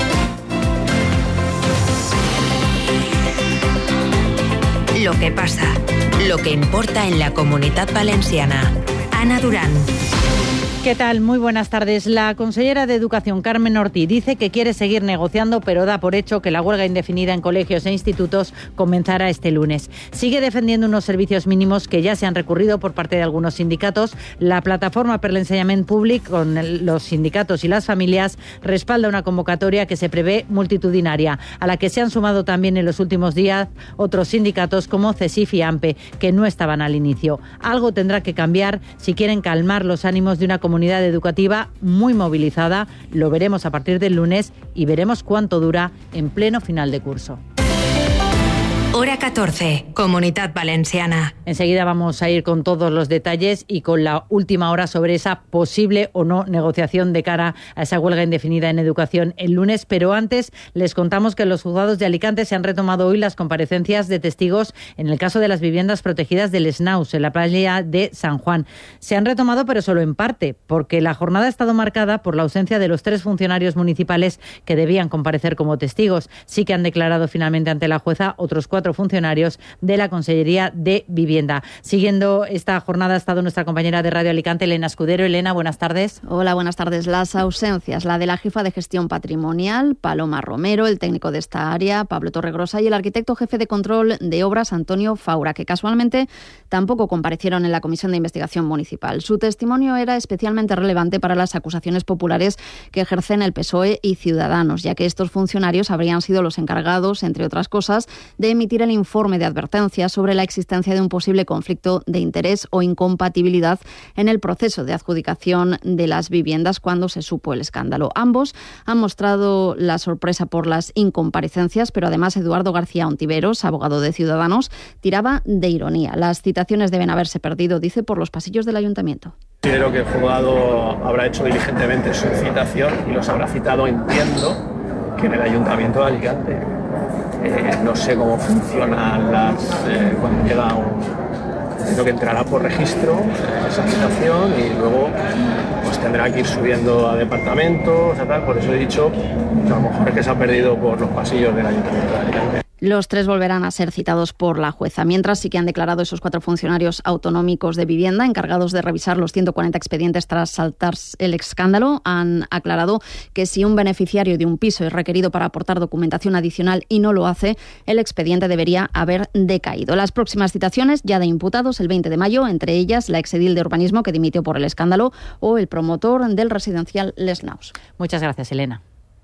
Lo que pasa, lo que importa en la Comunitat Valenciana. Ana Durán. ¿Qué tal? Muy buenas tardes. La consellera de Educación, Carmen Ortiz, dice que quiere seguir negociando, pero da por hecho que la huelga indefinida en colegios e institutos comenzará este lunes. Sigue defendiendo unos servicios mínimos que ya se han recurrido por parte de algunos sindicatos. La plataforma per l'ensenyament públic, con los sindicatos y las familias, respalda una convocatoria que se prevé multitudinaria, a la que se han sumado también en los últimos días otros sindicatos como CESIF y AMPE, que no estaban al inicio. Algo tendrá que cambiar si quieren calmar los ánimos de una comunidad educativa muy movilizada. Lo veremos a partir del lunes y veremos cuánto dura en pleno final de curso. Hora 14, Comunitat Valenciana. Enseguida vamos a ir con todos los detalles y con la última hora sobre esa posible o no negociación de cara a esa huelga indefinida en educación el lunes. Pero antes les contamos que en los juzgados de Alicante se han retomado hoy las comparecencias de testigos en el caso de las viviendas protegidas del Snaus, en la playa de San Juan. Se han retomado, pero solo en parte, porque la jornada ha estado marcada por la ausencia de los 3 funcionarios municipales que debían comparecer como testigos. Sí que han declarado finalmente ante la jueza otros 4 funcionarios de la Consellería de Vivienda. Siguiendo esta jornada ha estado nuestra compañera de Radio Alicante, Elena Escudero. Elena, buenas tardes. Hola, buenas tardes. Las ausencias, la de la jefa de gestión patrimonial, Paloma Romero, el técnico de esta área, Pablo Torregrosa, y el arquitecto jefe de control de obras, Antonio Faura, que casualmente tampoco comparecieron en la Comisión de Investigación Municipal. Su testimonio era especialmente relevante para las acusaciones populares que ejercen el PSOE y Ciudadanos, ya que estos funcionarios habrían sido los encargados, entre otras cosas, de emitir el informe de advertencia sobre la existencia de un posible conflicto de interés o incompatibilidad en el proceso de adjudicación de las viviendas cuando se supo el escándalo. Ambos han mostrado la sorpresa por las incomparecencias, pero además Eduardo García Ontiveros, abogado de Ciudadanos, tiraba de ironía. Las citaciones deben haberse perdido, dice, por los pasillos del ayuntamiento. Considero que el juzgado habrá hecho diligentemente su citación y los habrá citado, entiendo, que en el ayuntamiento de Alicante. No sé cómo funcionan cuando llega entiendo que entrará por registro esa citación y luego pues tendrá que ir subiendo a departamentos, tal. Por eso he dicho que a lo mejor es que se ha perdido por los pasillos del ayuntamiento de Alicante. Los 3 volverán a ser citados por la jueza. Mientras, sí que han declarado esos 4 funcionarios autonómicos de vivienda encargados de revisar los 140 expedientes tras saltar el escándalo. Han aclarado que si un beneficiario de un piso es requerido para aportar documentación adicional y no lo hace, el expediente debería haber decaído. Las próximas citaciones ya de imputados el 20 de mayo, entre ellas la exedil de urbanismo que dimitió por el escándalo o el promotor del residencial Les Naus. Muchas gracias, Elena.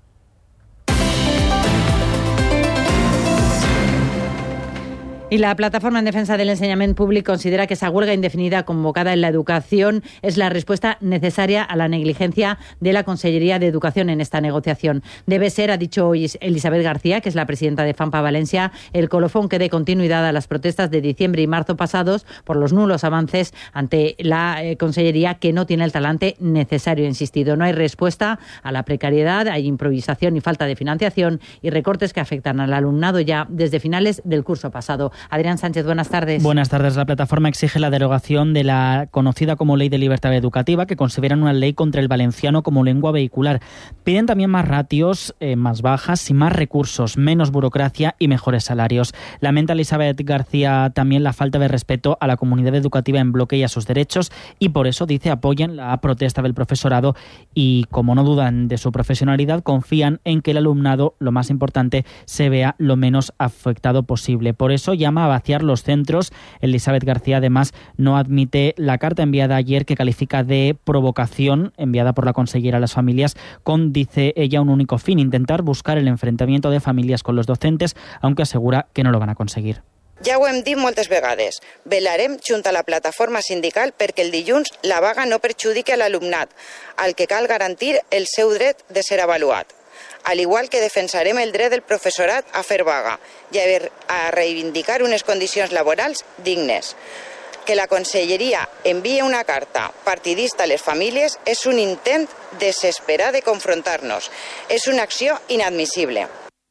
Y la Plataforma en Defensa del Enseñament Públic considera que esa huelga indefinida convocada en la educación es la respuesta necesaria a la negligencia de la Consellería de Educación en esta negociación. Debe ser, ha dicho hoy Elisabet García, que es la presidenta de FAMPA Valencia, el colofón que dé continuidad a las protestas de diciembre y marzo pasados por los nulos avances ante la Consellería, que no tiene el talante necesario, insistido. No hay respuesta a la precariedad, hay improvisación y falta de financiación y recortes que afectan al alumnado ya desde finales del curso pasado. Adrián Sánchez, buenas tardes. Buenas tardes. La plataforma exige la derogación de la conocida como Ley de Libertad Educativa, que consideran una ley contra el valenciano como lengua vehicular. Piden también más ratios, más bajas y más recursos, menos burocracia y mejores salarios. Lamenta Elisabet García también la falta de respeto a la comunidad educativa en bloque y a sus derechos, y por eso, dice, apoyan la protesta del profesorado y, como no dudan de su profesionalidad, confían en que el alumnado, lo más importante, se vea lo menos afectado posible. Por eso llama a vaciar los centros. Elisabet García, además, no admite la carta enviada ayer, que califica de provocación, enviada por la consellera a las familias, con, dice ella, un único fin: intentar buscar el enfrentamiento de familias con los docentes, aunque asegura que no lo van a conseguir. Ja ho hem dit moltes vegades. Velarem junt a la plataforma sindical perquè el dilluns la vaga no perjudiqui a l'alumnat, al que cal garantir el seu dret de ser avaluat. Al igual que defensarem el dret del professorat a fer vaga i a reivindicar unes condicions laborals dignes. Que la Conselleria enviï una carta partidista a les famílies és un intent desesperat de confrontar-nos. És una acció inadmissible.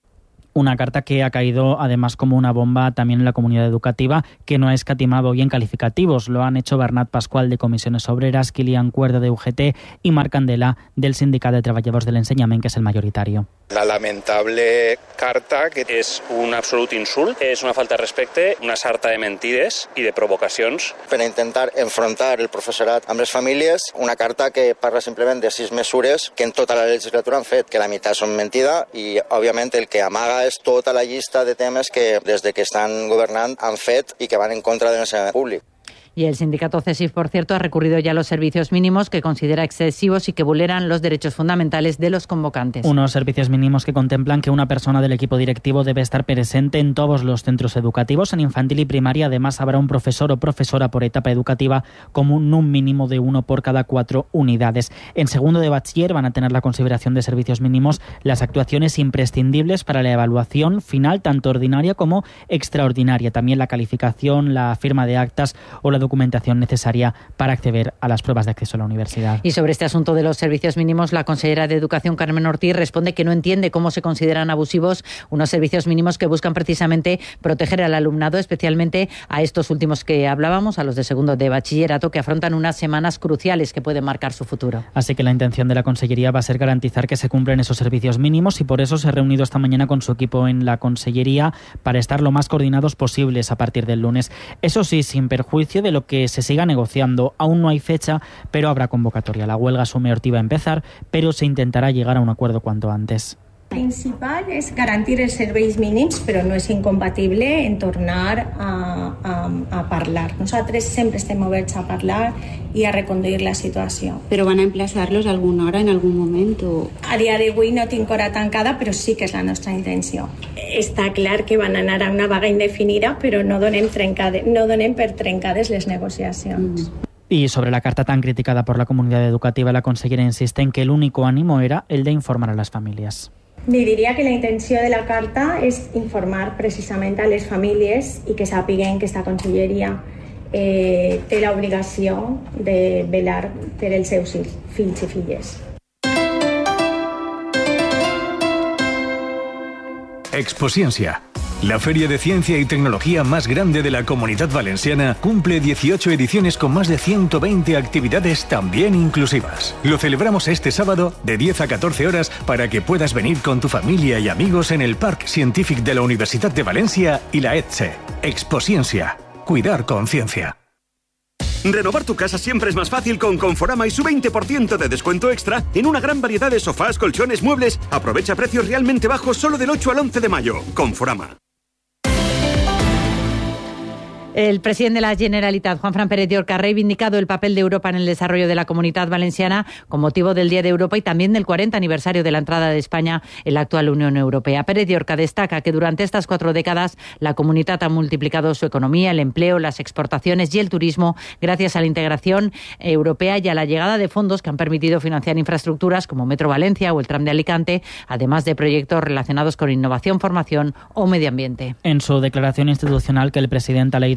Una carta que ha caído además como una bomba también en la comunidad educativa, que no ha escatimado hoy en calificativos. Lo han hecho Bernat Pascual, de Comisiones Obreras, Kilian Cuerdo, de UGT, y Marc Candela, del Sindicat de Treballadors de l'Ensenyament, que es el mayoritario. La lamentable carta, que és un absolut insult, és una falta de respecte, una sarta de mentides i de provocacions. Per intentar enfrontar el professorat amb les famílies, una carta que parla simplement de 6 mesures que en tota la legislatura han fet, que la meitat són mentida, i òbviament el que amaga és tota la llista de temes que des de que estan governant han fet i que van en contra de l'ensenyament públic. Y el sindicato CESIF, por cierto, ha recurrido ya a los servicios mínimos, que considera excesivos y que vulneran los derechos fundamentales de los convocantes. Unos servicios mínimos que contemplan que una persona del equipo directivo debe estar presente en todos los centros educativos. En infantil y primaria, además, habrá un profesor o profesora por etapa educativa, como un mínimo de 1 por cada 4 unidades. En segundo de bachiller van a tener la consideración de servicios mínimos las actuaciones imprescindibles para la evaluación final, tanto ordinaria como extraordinaria. También la calificación, la firma de actas o la documentación necesaria para acceder a las pruebas de acceso a la universidad. Y sobre este asunto de los servicios mínimos, la consellera de Educación, Carmen Ortiz, responde que no entiende cómo se consideran abusivos unos servicios mínimos que buscan precisamente proteger al alumnado, especialmente a estos últimos que hablábamos, a los de segundo de bachillerato, que afrontan unas semanas cruciales que pueden marcar su futuro. Así que la intención de la consellería va a ser garantizar que se cumplen esos servicios mínimos, y por eso se ha reunido esta mañana con su equipo en la consellería para estar lo más coordinados posibles a partir del lunes. Eso sí, sin perjuicio de lo que se siga negociando. Aún no hay fecha, pero habrá convocatoria. La huelga asume Ortiz va a empezar, pero se intentará llegar a un acuerdo cuanto antes. El principal és garantir els serveis mínims, però no és incompatible en tornar a parlar. Nosaltres sempre estem oberts a parlar i a reconduir la situació. ¿Pero van a emplazarlos a alguna hora, en algún momento? A dia d'avui no tinc hora tancada, però sí que és la nostra intenció. Està clar que van anar a una vaga indefinida, però no donem per trencades les negociacions. Y sobre la carta tan criticada por la comunidad educativa, la consellera insiste en que el único ánimo era el de informar a las familias. Li diria que la intenció de la carta és informar precisament a les famílies i que sàpiguen que esta conselleria té l'obligació de velar per els seus fills i filles. Exposciencia. La feria de ciencia y tecnología más grande de la Comunidad Valenciana cumple 18 ediciones con más de 120 actividades también inclusivas. Lo celebramos este sábado de 10 a 14 horas para que puedas venir con tu familia y amigos en el Parc Científic de la Universidad de Valencia y la ETSE. Exposciencia. Cuidar con ciencia. Renovar tu casa siempre es más fácil con Conforama y su 20% de descuento extra en una gran variedad de sofás, colchones, muebles. Aprovecha precios realmente bajos solo del 8 al 11 de mayo. Conforama. El presidente de la Generalitat, Juanfran Pérez Llorca, ha reivindicado el papel de Europa en el desarrollo de la Comunitat Valenciana con motivo del Día de Europa y también del 40 aniversario de la entrada de España en la actual Unión Europea. Pérez Llorca destaca que durante estas 4 décadas la Comunitat ha multiplicado su economía, el empleo, las exportaciones y el turismo gracias a la integración europea y a la llegada de fondos que han permitido financiar infraestructuras como Metro Valencia o el Tram de Alicante, además de proyectos relacionados con innovación, formación o medio ambiente. En su declaración institucional, que el presidente ha leído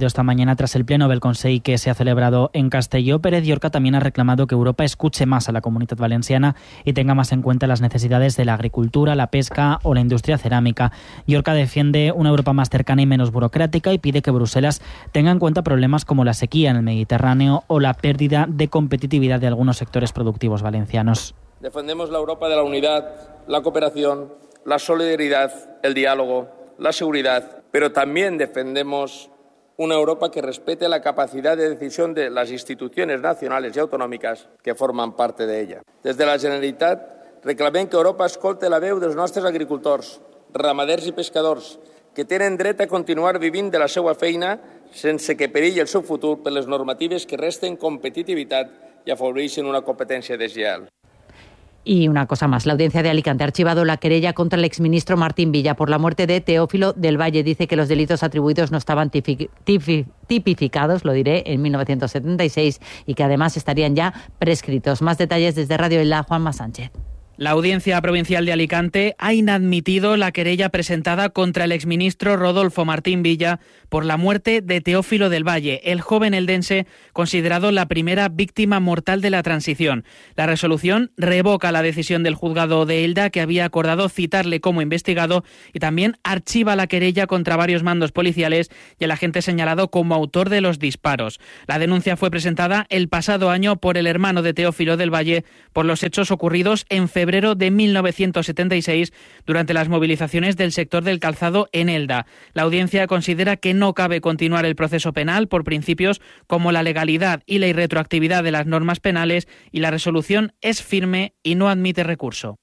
comparecido esta mañana tras el pleno del Consell que se ha celebrado en Castelló. Pérez Llorca también ha reclamado que Europa escuche más a la Comunitat Valenciana y tenga más en cuenta las necesidades de la agricultura, la pesca o la industria cerámica. Llorca defiende una Europa más cercana y menos burocrática y pide que Bruselas tenga en cuenta problemas como la sequía en el Mediterráneo o la pérdida de competitividad de algunos sectores productivos valencianos. Defendemos la Europa de la unidad, la cooperación, la solidaridad, el diálogo, la seguridad, pero también defendemos una Europa que respete la capacidad de decisión de las instituciones nacionales y autonòmiques que forman parte de ella. Desde la Generalitat reclamem que Europa escolte la veu dels nostres agricultors, ramaders i pescadors, que tenen dret a continuar vivint de la seva feina sense que perilli el seu futur per les normatives que resten competitivitat i afavoreixen una competència deslleial. Y una cosa más, la audiencia de Alicante ha archivado la querella contra el exministro Martín Villa por la muerte de Teófilo del Valle. Dice que los delitos atribuidos no estaban tipificados, lo diré, en 1976 y que además estarían ya prescritos. Más detalles desde Radio Isla, Juanma Sánchez. La Audiencia Provincial de Alicante ha inadmitido la querella presentada contra el exministro Rodolfo Martín Villa por la muerte de Teófilo del Valle, el joven eldense considerado la primera víctima mortal de la transición. La resolución revoca la decisión del juzgado de Elda, que había acordado citarle como investigado, y también archiva la querella contra varios mandos policiales y el agente señalado como autor de los disparos. La denuncia fue presentada el pasado año por el hermano de Teófilo del Valle por los hechos ocurridos en febrero de 1976 durante las movilizaciones del sector del Calzado en Elda. La audiencia considera que no cabe continuar el proceso penal por principios como la legalidad y la irretroactividad de las normas penales, y la resolución es firme y no admite recurso.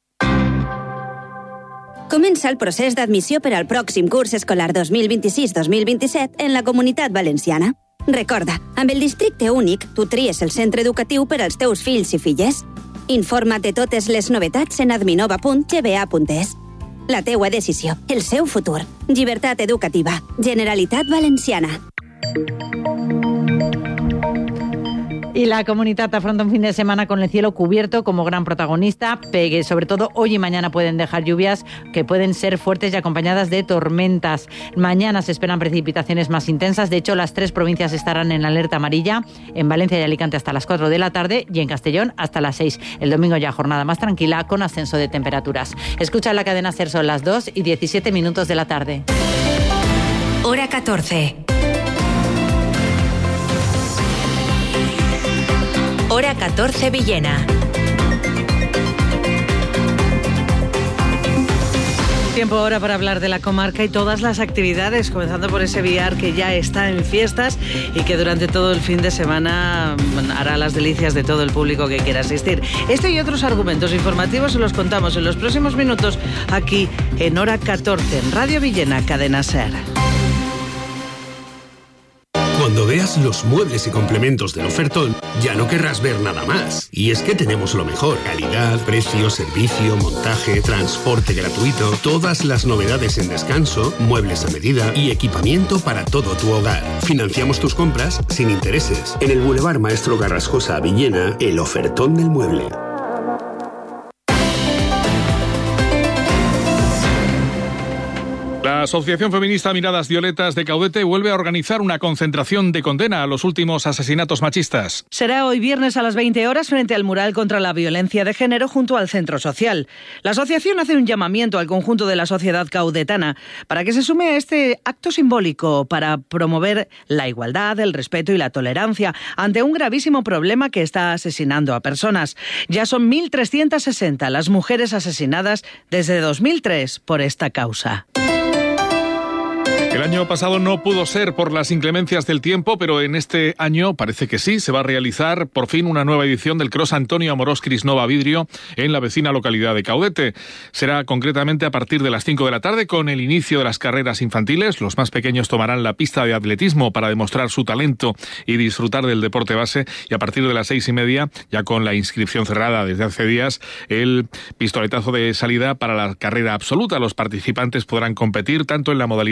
Comença el procés d'admissió per al pròxim curs escolar 2026-2027 en la Comunitat Valenciana. Recorda, amb el districte únic, tu tries el centre educatiu per als teus fills i filles. Informa't de totes les novetats en adminova.gba.es. La teua decisió, el seu futur. Llibertat educativa. Generalitat Valenciana. Y la Comunitat afronta un fin de semana con el cielo cubierto como gran protagonista. Sobre todo hoy y mañana pueden dejar lluvias que pueden ser fuertes y acompañadas de tormentas. Mañana se esperan precipitaciones más intensas. De hecho, las 3 provincias estarán en alerta amarilla. En Valencia y Alicante hasta las 4 de la tarde y en Castellón hasta las 6. El domingo ya jornada más tranquila con ascenso de temperaturas. Escucha la cadena SER, son las 2:17 de la tarde. Hora 14. Hora 14 Villena. Tiempo ahora para hablar de la comarca y todas las actividades, comenzando por ese Viar que ya está en fiestas y que durante todo el fin de semana hará las delicias de todo el público que quiera asistir. Este y otros argumentos informativos se los contamos en los próximos minutos aquí en Hora 14, en Radio Villena, Cadena SER. Cuando veas los muebles y complementos del ofertón, ya no querrás ver nada más. Y es que tenemos lo mejor: calidad, precio, servicio, montaje, transporte gratuito, todas las novedades en descanso, muebles a medida y equipamiento para todo tu hogar. Financiamos tus compras sin intereses. En el Boulevard Maestro Carrascosa, Villena, el ofertón del mueble. La Asociación Feminista Miradas Violetas de Caudete vuelve a organizar una concentración de condena a los últimos asesinatos machistas. Será hoy viernes a las 20 horas frente al mural contra la violencia de género junto al Centro Social. La asociación hace un llamamiento al conjunto de la sociedad caudetana para que se sume a este acto simbólico para promover la igualdad, el respeto y la tolerancia ante un gravísimo problema que está asesinando a personas. Ya son 1.360 las mujeres asesinadas desde 2003 por esta causa. El año pasado no pudo ser por las inclemencias del tiempo, pero en este año parece que sí. Se va a realizar por fin una nueva edición del Cross Antonio Amorós Crisnova Vidrio en la vecina localidad de Caudete. Será concretamente a partir de las 5 de la tarde con el inicio de las carreras infantiles. Los más pequeños tomarán la pista de atletismo para demostrar su talento y disfrutar del deporte base. Y a partir de las 6:30, ya con la inscripción cerrada desde hace días, el pistoletazo de salida para la carrera absoluta. Los participantes podrán competir tanto en la modalidad de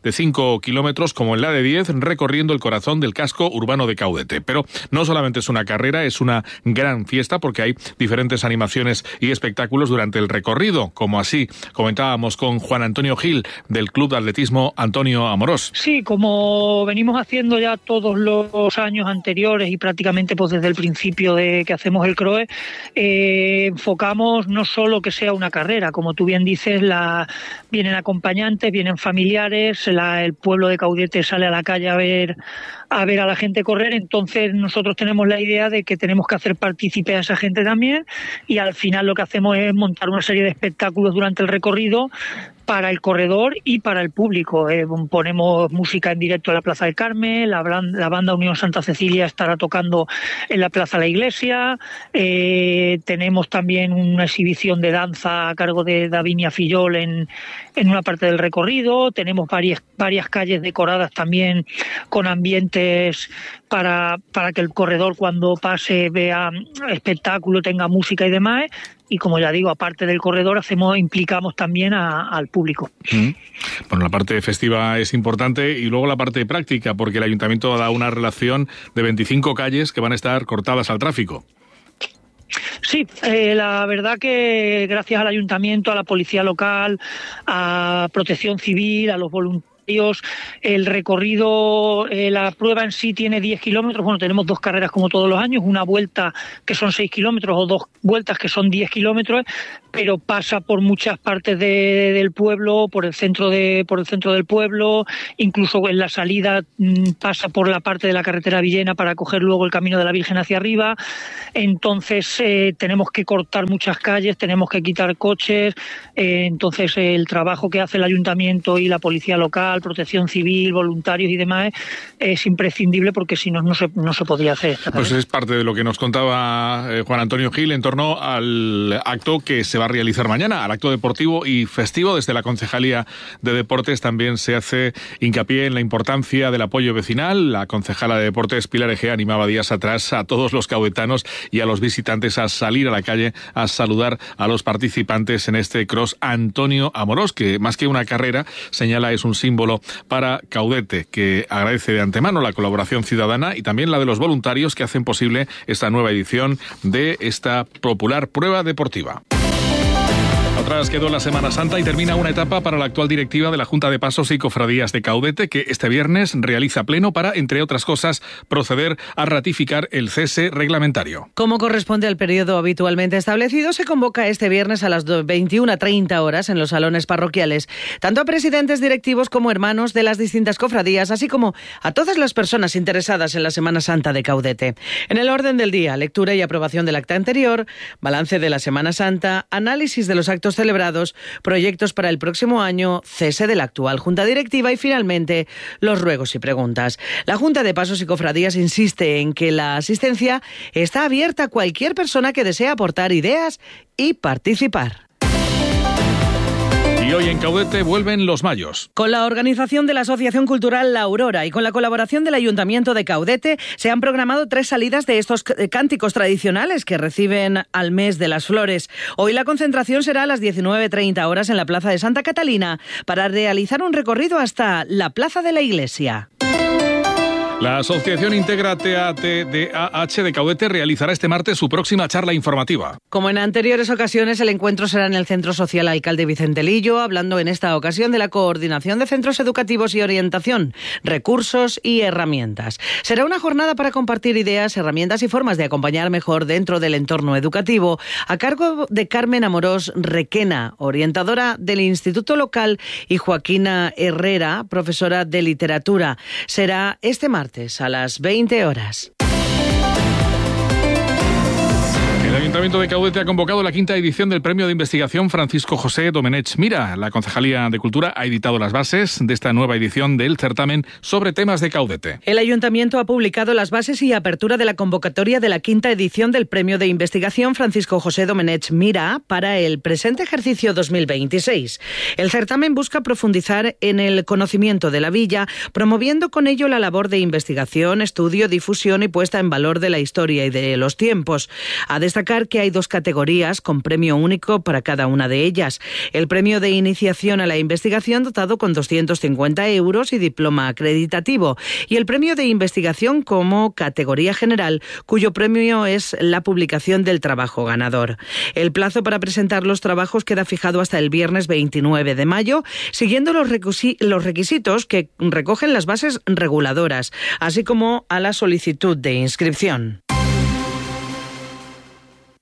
de 5 kilómetros como en la de 10, recorriendo el corazón del casco urbano de Caudete. Pero no solamente es una carrera, es una gran fiesta porque hay diferentes animaciones y espectáculos durante el recorrido, como así comentábamos con Juan Antonio Gil del Club de Atletismo Antonio Amorós. Sí, como venimos haciendo ya todos los años anteriores y prácticamente pues desde el principio de que hacemos el CROE, enfocamos no solo que sea una carrera, como tú bien dices, vienen acompañantes, vienen familiares, el pueblo de Caudete sale a la calle a ver a la gente correr, entonces nosotros tenemos la idea de que tenemos que hacer partícipe a esa gente también, y al final lo que hacemos es montar una serie de espectáculos durante el recorrido para el corredor y para el público. Ponemos música en directo en la Plaza del Carmen, la banda Unión Santa Cecilia estará tocando en la Plaza de la Iglesia, tenemos también una exhibición de danza a cargo de Davinia Fillol en una parte del recorrido, tenemos varias calles decoradas también con ambientes para que el corredor cuando pase vea espectáculo, tenga música y demás. Y como ya digo, aparte del corredor, implicamos también al público. Bueno, la parte festiva es importante y luego la parte práctica, porque el ayuntamiento da una relación de 25 calles que van a estar cortadas al tráfico. Sí, la verdad que gracias al ayuntamiento, a la policía local, a Protección Civil, a los voluntarios, el recorrido, la prueba en sí tiene 10 kilómetros. Bueno, tenemos 2 carreras como todos los años, una vuelta que son 6 kilómetros o 2 vueltas que son 10 kilómetros, pero pasa por muchas partes del pueblo, por el centro del pueblo, incluso en la salida pasa por la parte de la carretera Villena para coger luego el Camino de la Virgen hacia arriba. Entonces tenemos que cortar muchas calles, tenemos que quitar coches, entonces el trabajo que hace el ayuntamiento y la policía local, Protección Civil, voluntarios y demás es imprescindible, porque si no se podría hacer. Pues es parte de lo que nos contaba Juan Antonio Gil en torno al acto que se va a realizar mañana, al acto deportivo y festivo. Desde la Concejalía de Deportes también se hace hincapié en la importancia del apoyo vecinal. La concejala de Deportes, Pilar Egea, animaba días atrás a todos los caudetanos y a los visitantes a salir a la calle a saludar a los participantes en este Cross Antonio Amorós, que más que una carrera, señala, es un símbolo para Caudete, que agradece de antemano la colaboración ciudadana y también la de los voluntarios que hacen posible esta nueva edición de esta popular prueba deportiva. Atrás quedó la Semana Santa y termina una etapa para la actual directiva de la Junta de Pasos y Cofradías de Caudete, que este viernes realiza pleno para, entre otras cosas, proceder a ratificar el cese reglamentario. Como corresponde al periodo habitualmente establecido, se convoca este viernes a las 21:30 horas en los salones parroquiales, tanto a presidentes directivos como hermanos de las distintas cofradías, así como a todas las personas interesadas en la Semana Santa de Caudete. En el orden del día, lectura y aprobación del acta anterior, balance de la Semana Santa, análisis de los actos celebrados, proyectos para el próximo año, cese de la actual Junta Directiva y finalmente los ruegos y preguntas. La Junta de Pasos y Cofradías insiste en que la asistencia está abierta a cualquier persona que desee aportar ideas y participar. Y hoy en Caudete vuelven los mayos. Con la organización de la Asociación Cultural La Aurora y con la colaboración del Ayuntamiento de Caudete, se han programado 3 salidas de estos cánticos tradicionales que reciben al mes de las flores. Hoy la concentración será a las 19:30 horas en la Plaza de Santa Catalina para realizar un recorrido hasta la Plaza de la Iglesia. La Asociación Integra TATDAH de Caudete realizará este martes su próxima charla informativa. Como en anteriores ocasiones, el encuentro será en el Centro Social Alcalde Vicente Lillo, hablando en esta ocasión de la coordinación de centros educativos y orientación, recursos y herramientas. Será una jornada para compartir ideas, herramientas y formas de acompañar mejor dentro del entorno educativo, a cargo de Carmen Amorós Requena, orientadora del Instituto Local, y Joaquina Herrera, profesora de literatura. Será este martes a las 20 horas. El Ayuntamiento de Caudete ha convocado la 5ª edición del Premio de Investigación Francisco José Domenech Mira. La Concejalía de Cultura ha editado las bases de esta nueva edición del certamen sobre temas de Caudete. El Ayuntamiento ha publicado las bases y apertura de la convocatoria de la 5ª edición del Premio de Investigación Francisco José Domenech Mira para el presente ejercicio 2026. El certamen busca profundizar en el conocimiento de la villa, promoviendo con ello la labor de investigación, estudio, difusión y puesta en valor de la historia y de los tiempos. Ha destacado destacar que hay 2 categorías con premio único para cada una de ellas. El premio de iniciación a la investigación dotado con 250 euros y diploma acreditativo, y el premio de investigación como categoría general, cuyo premio es la publicación del trabajo ganador. El plazo para presentar los trabajos queda fijado hasta el viernes 29 de mayo, siguiendo los requisitos que recogen las bases reguladoras, así como a la solicitud de inscripción.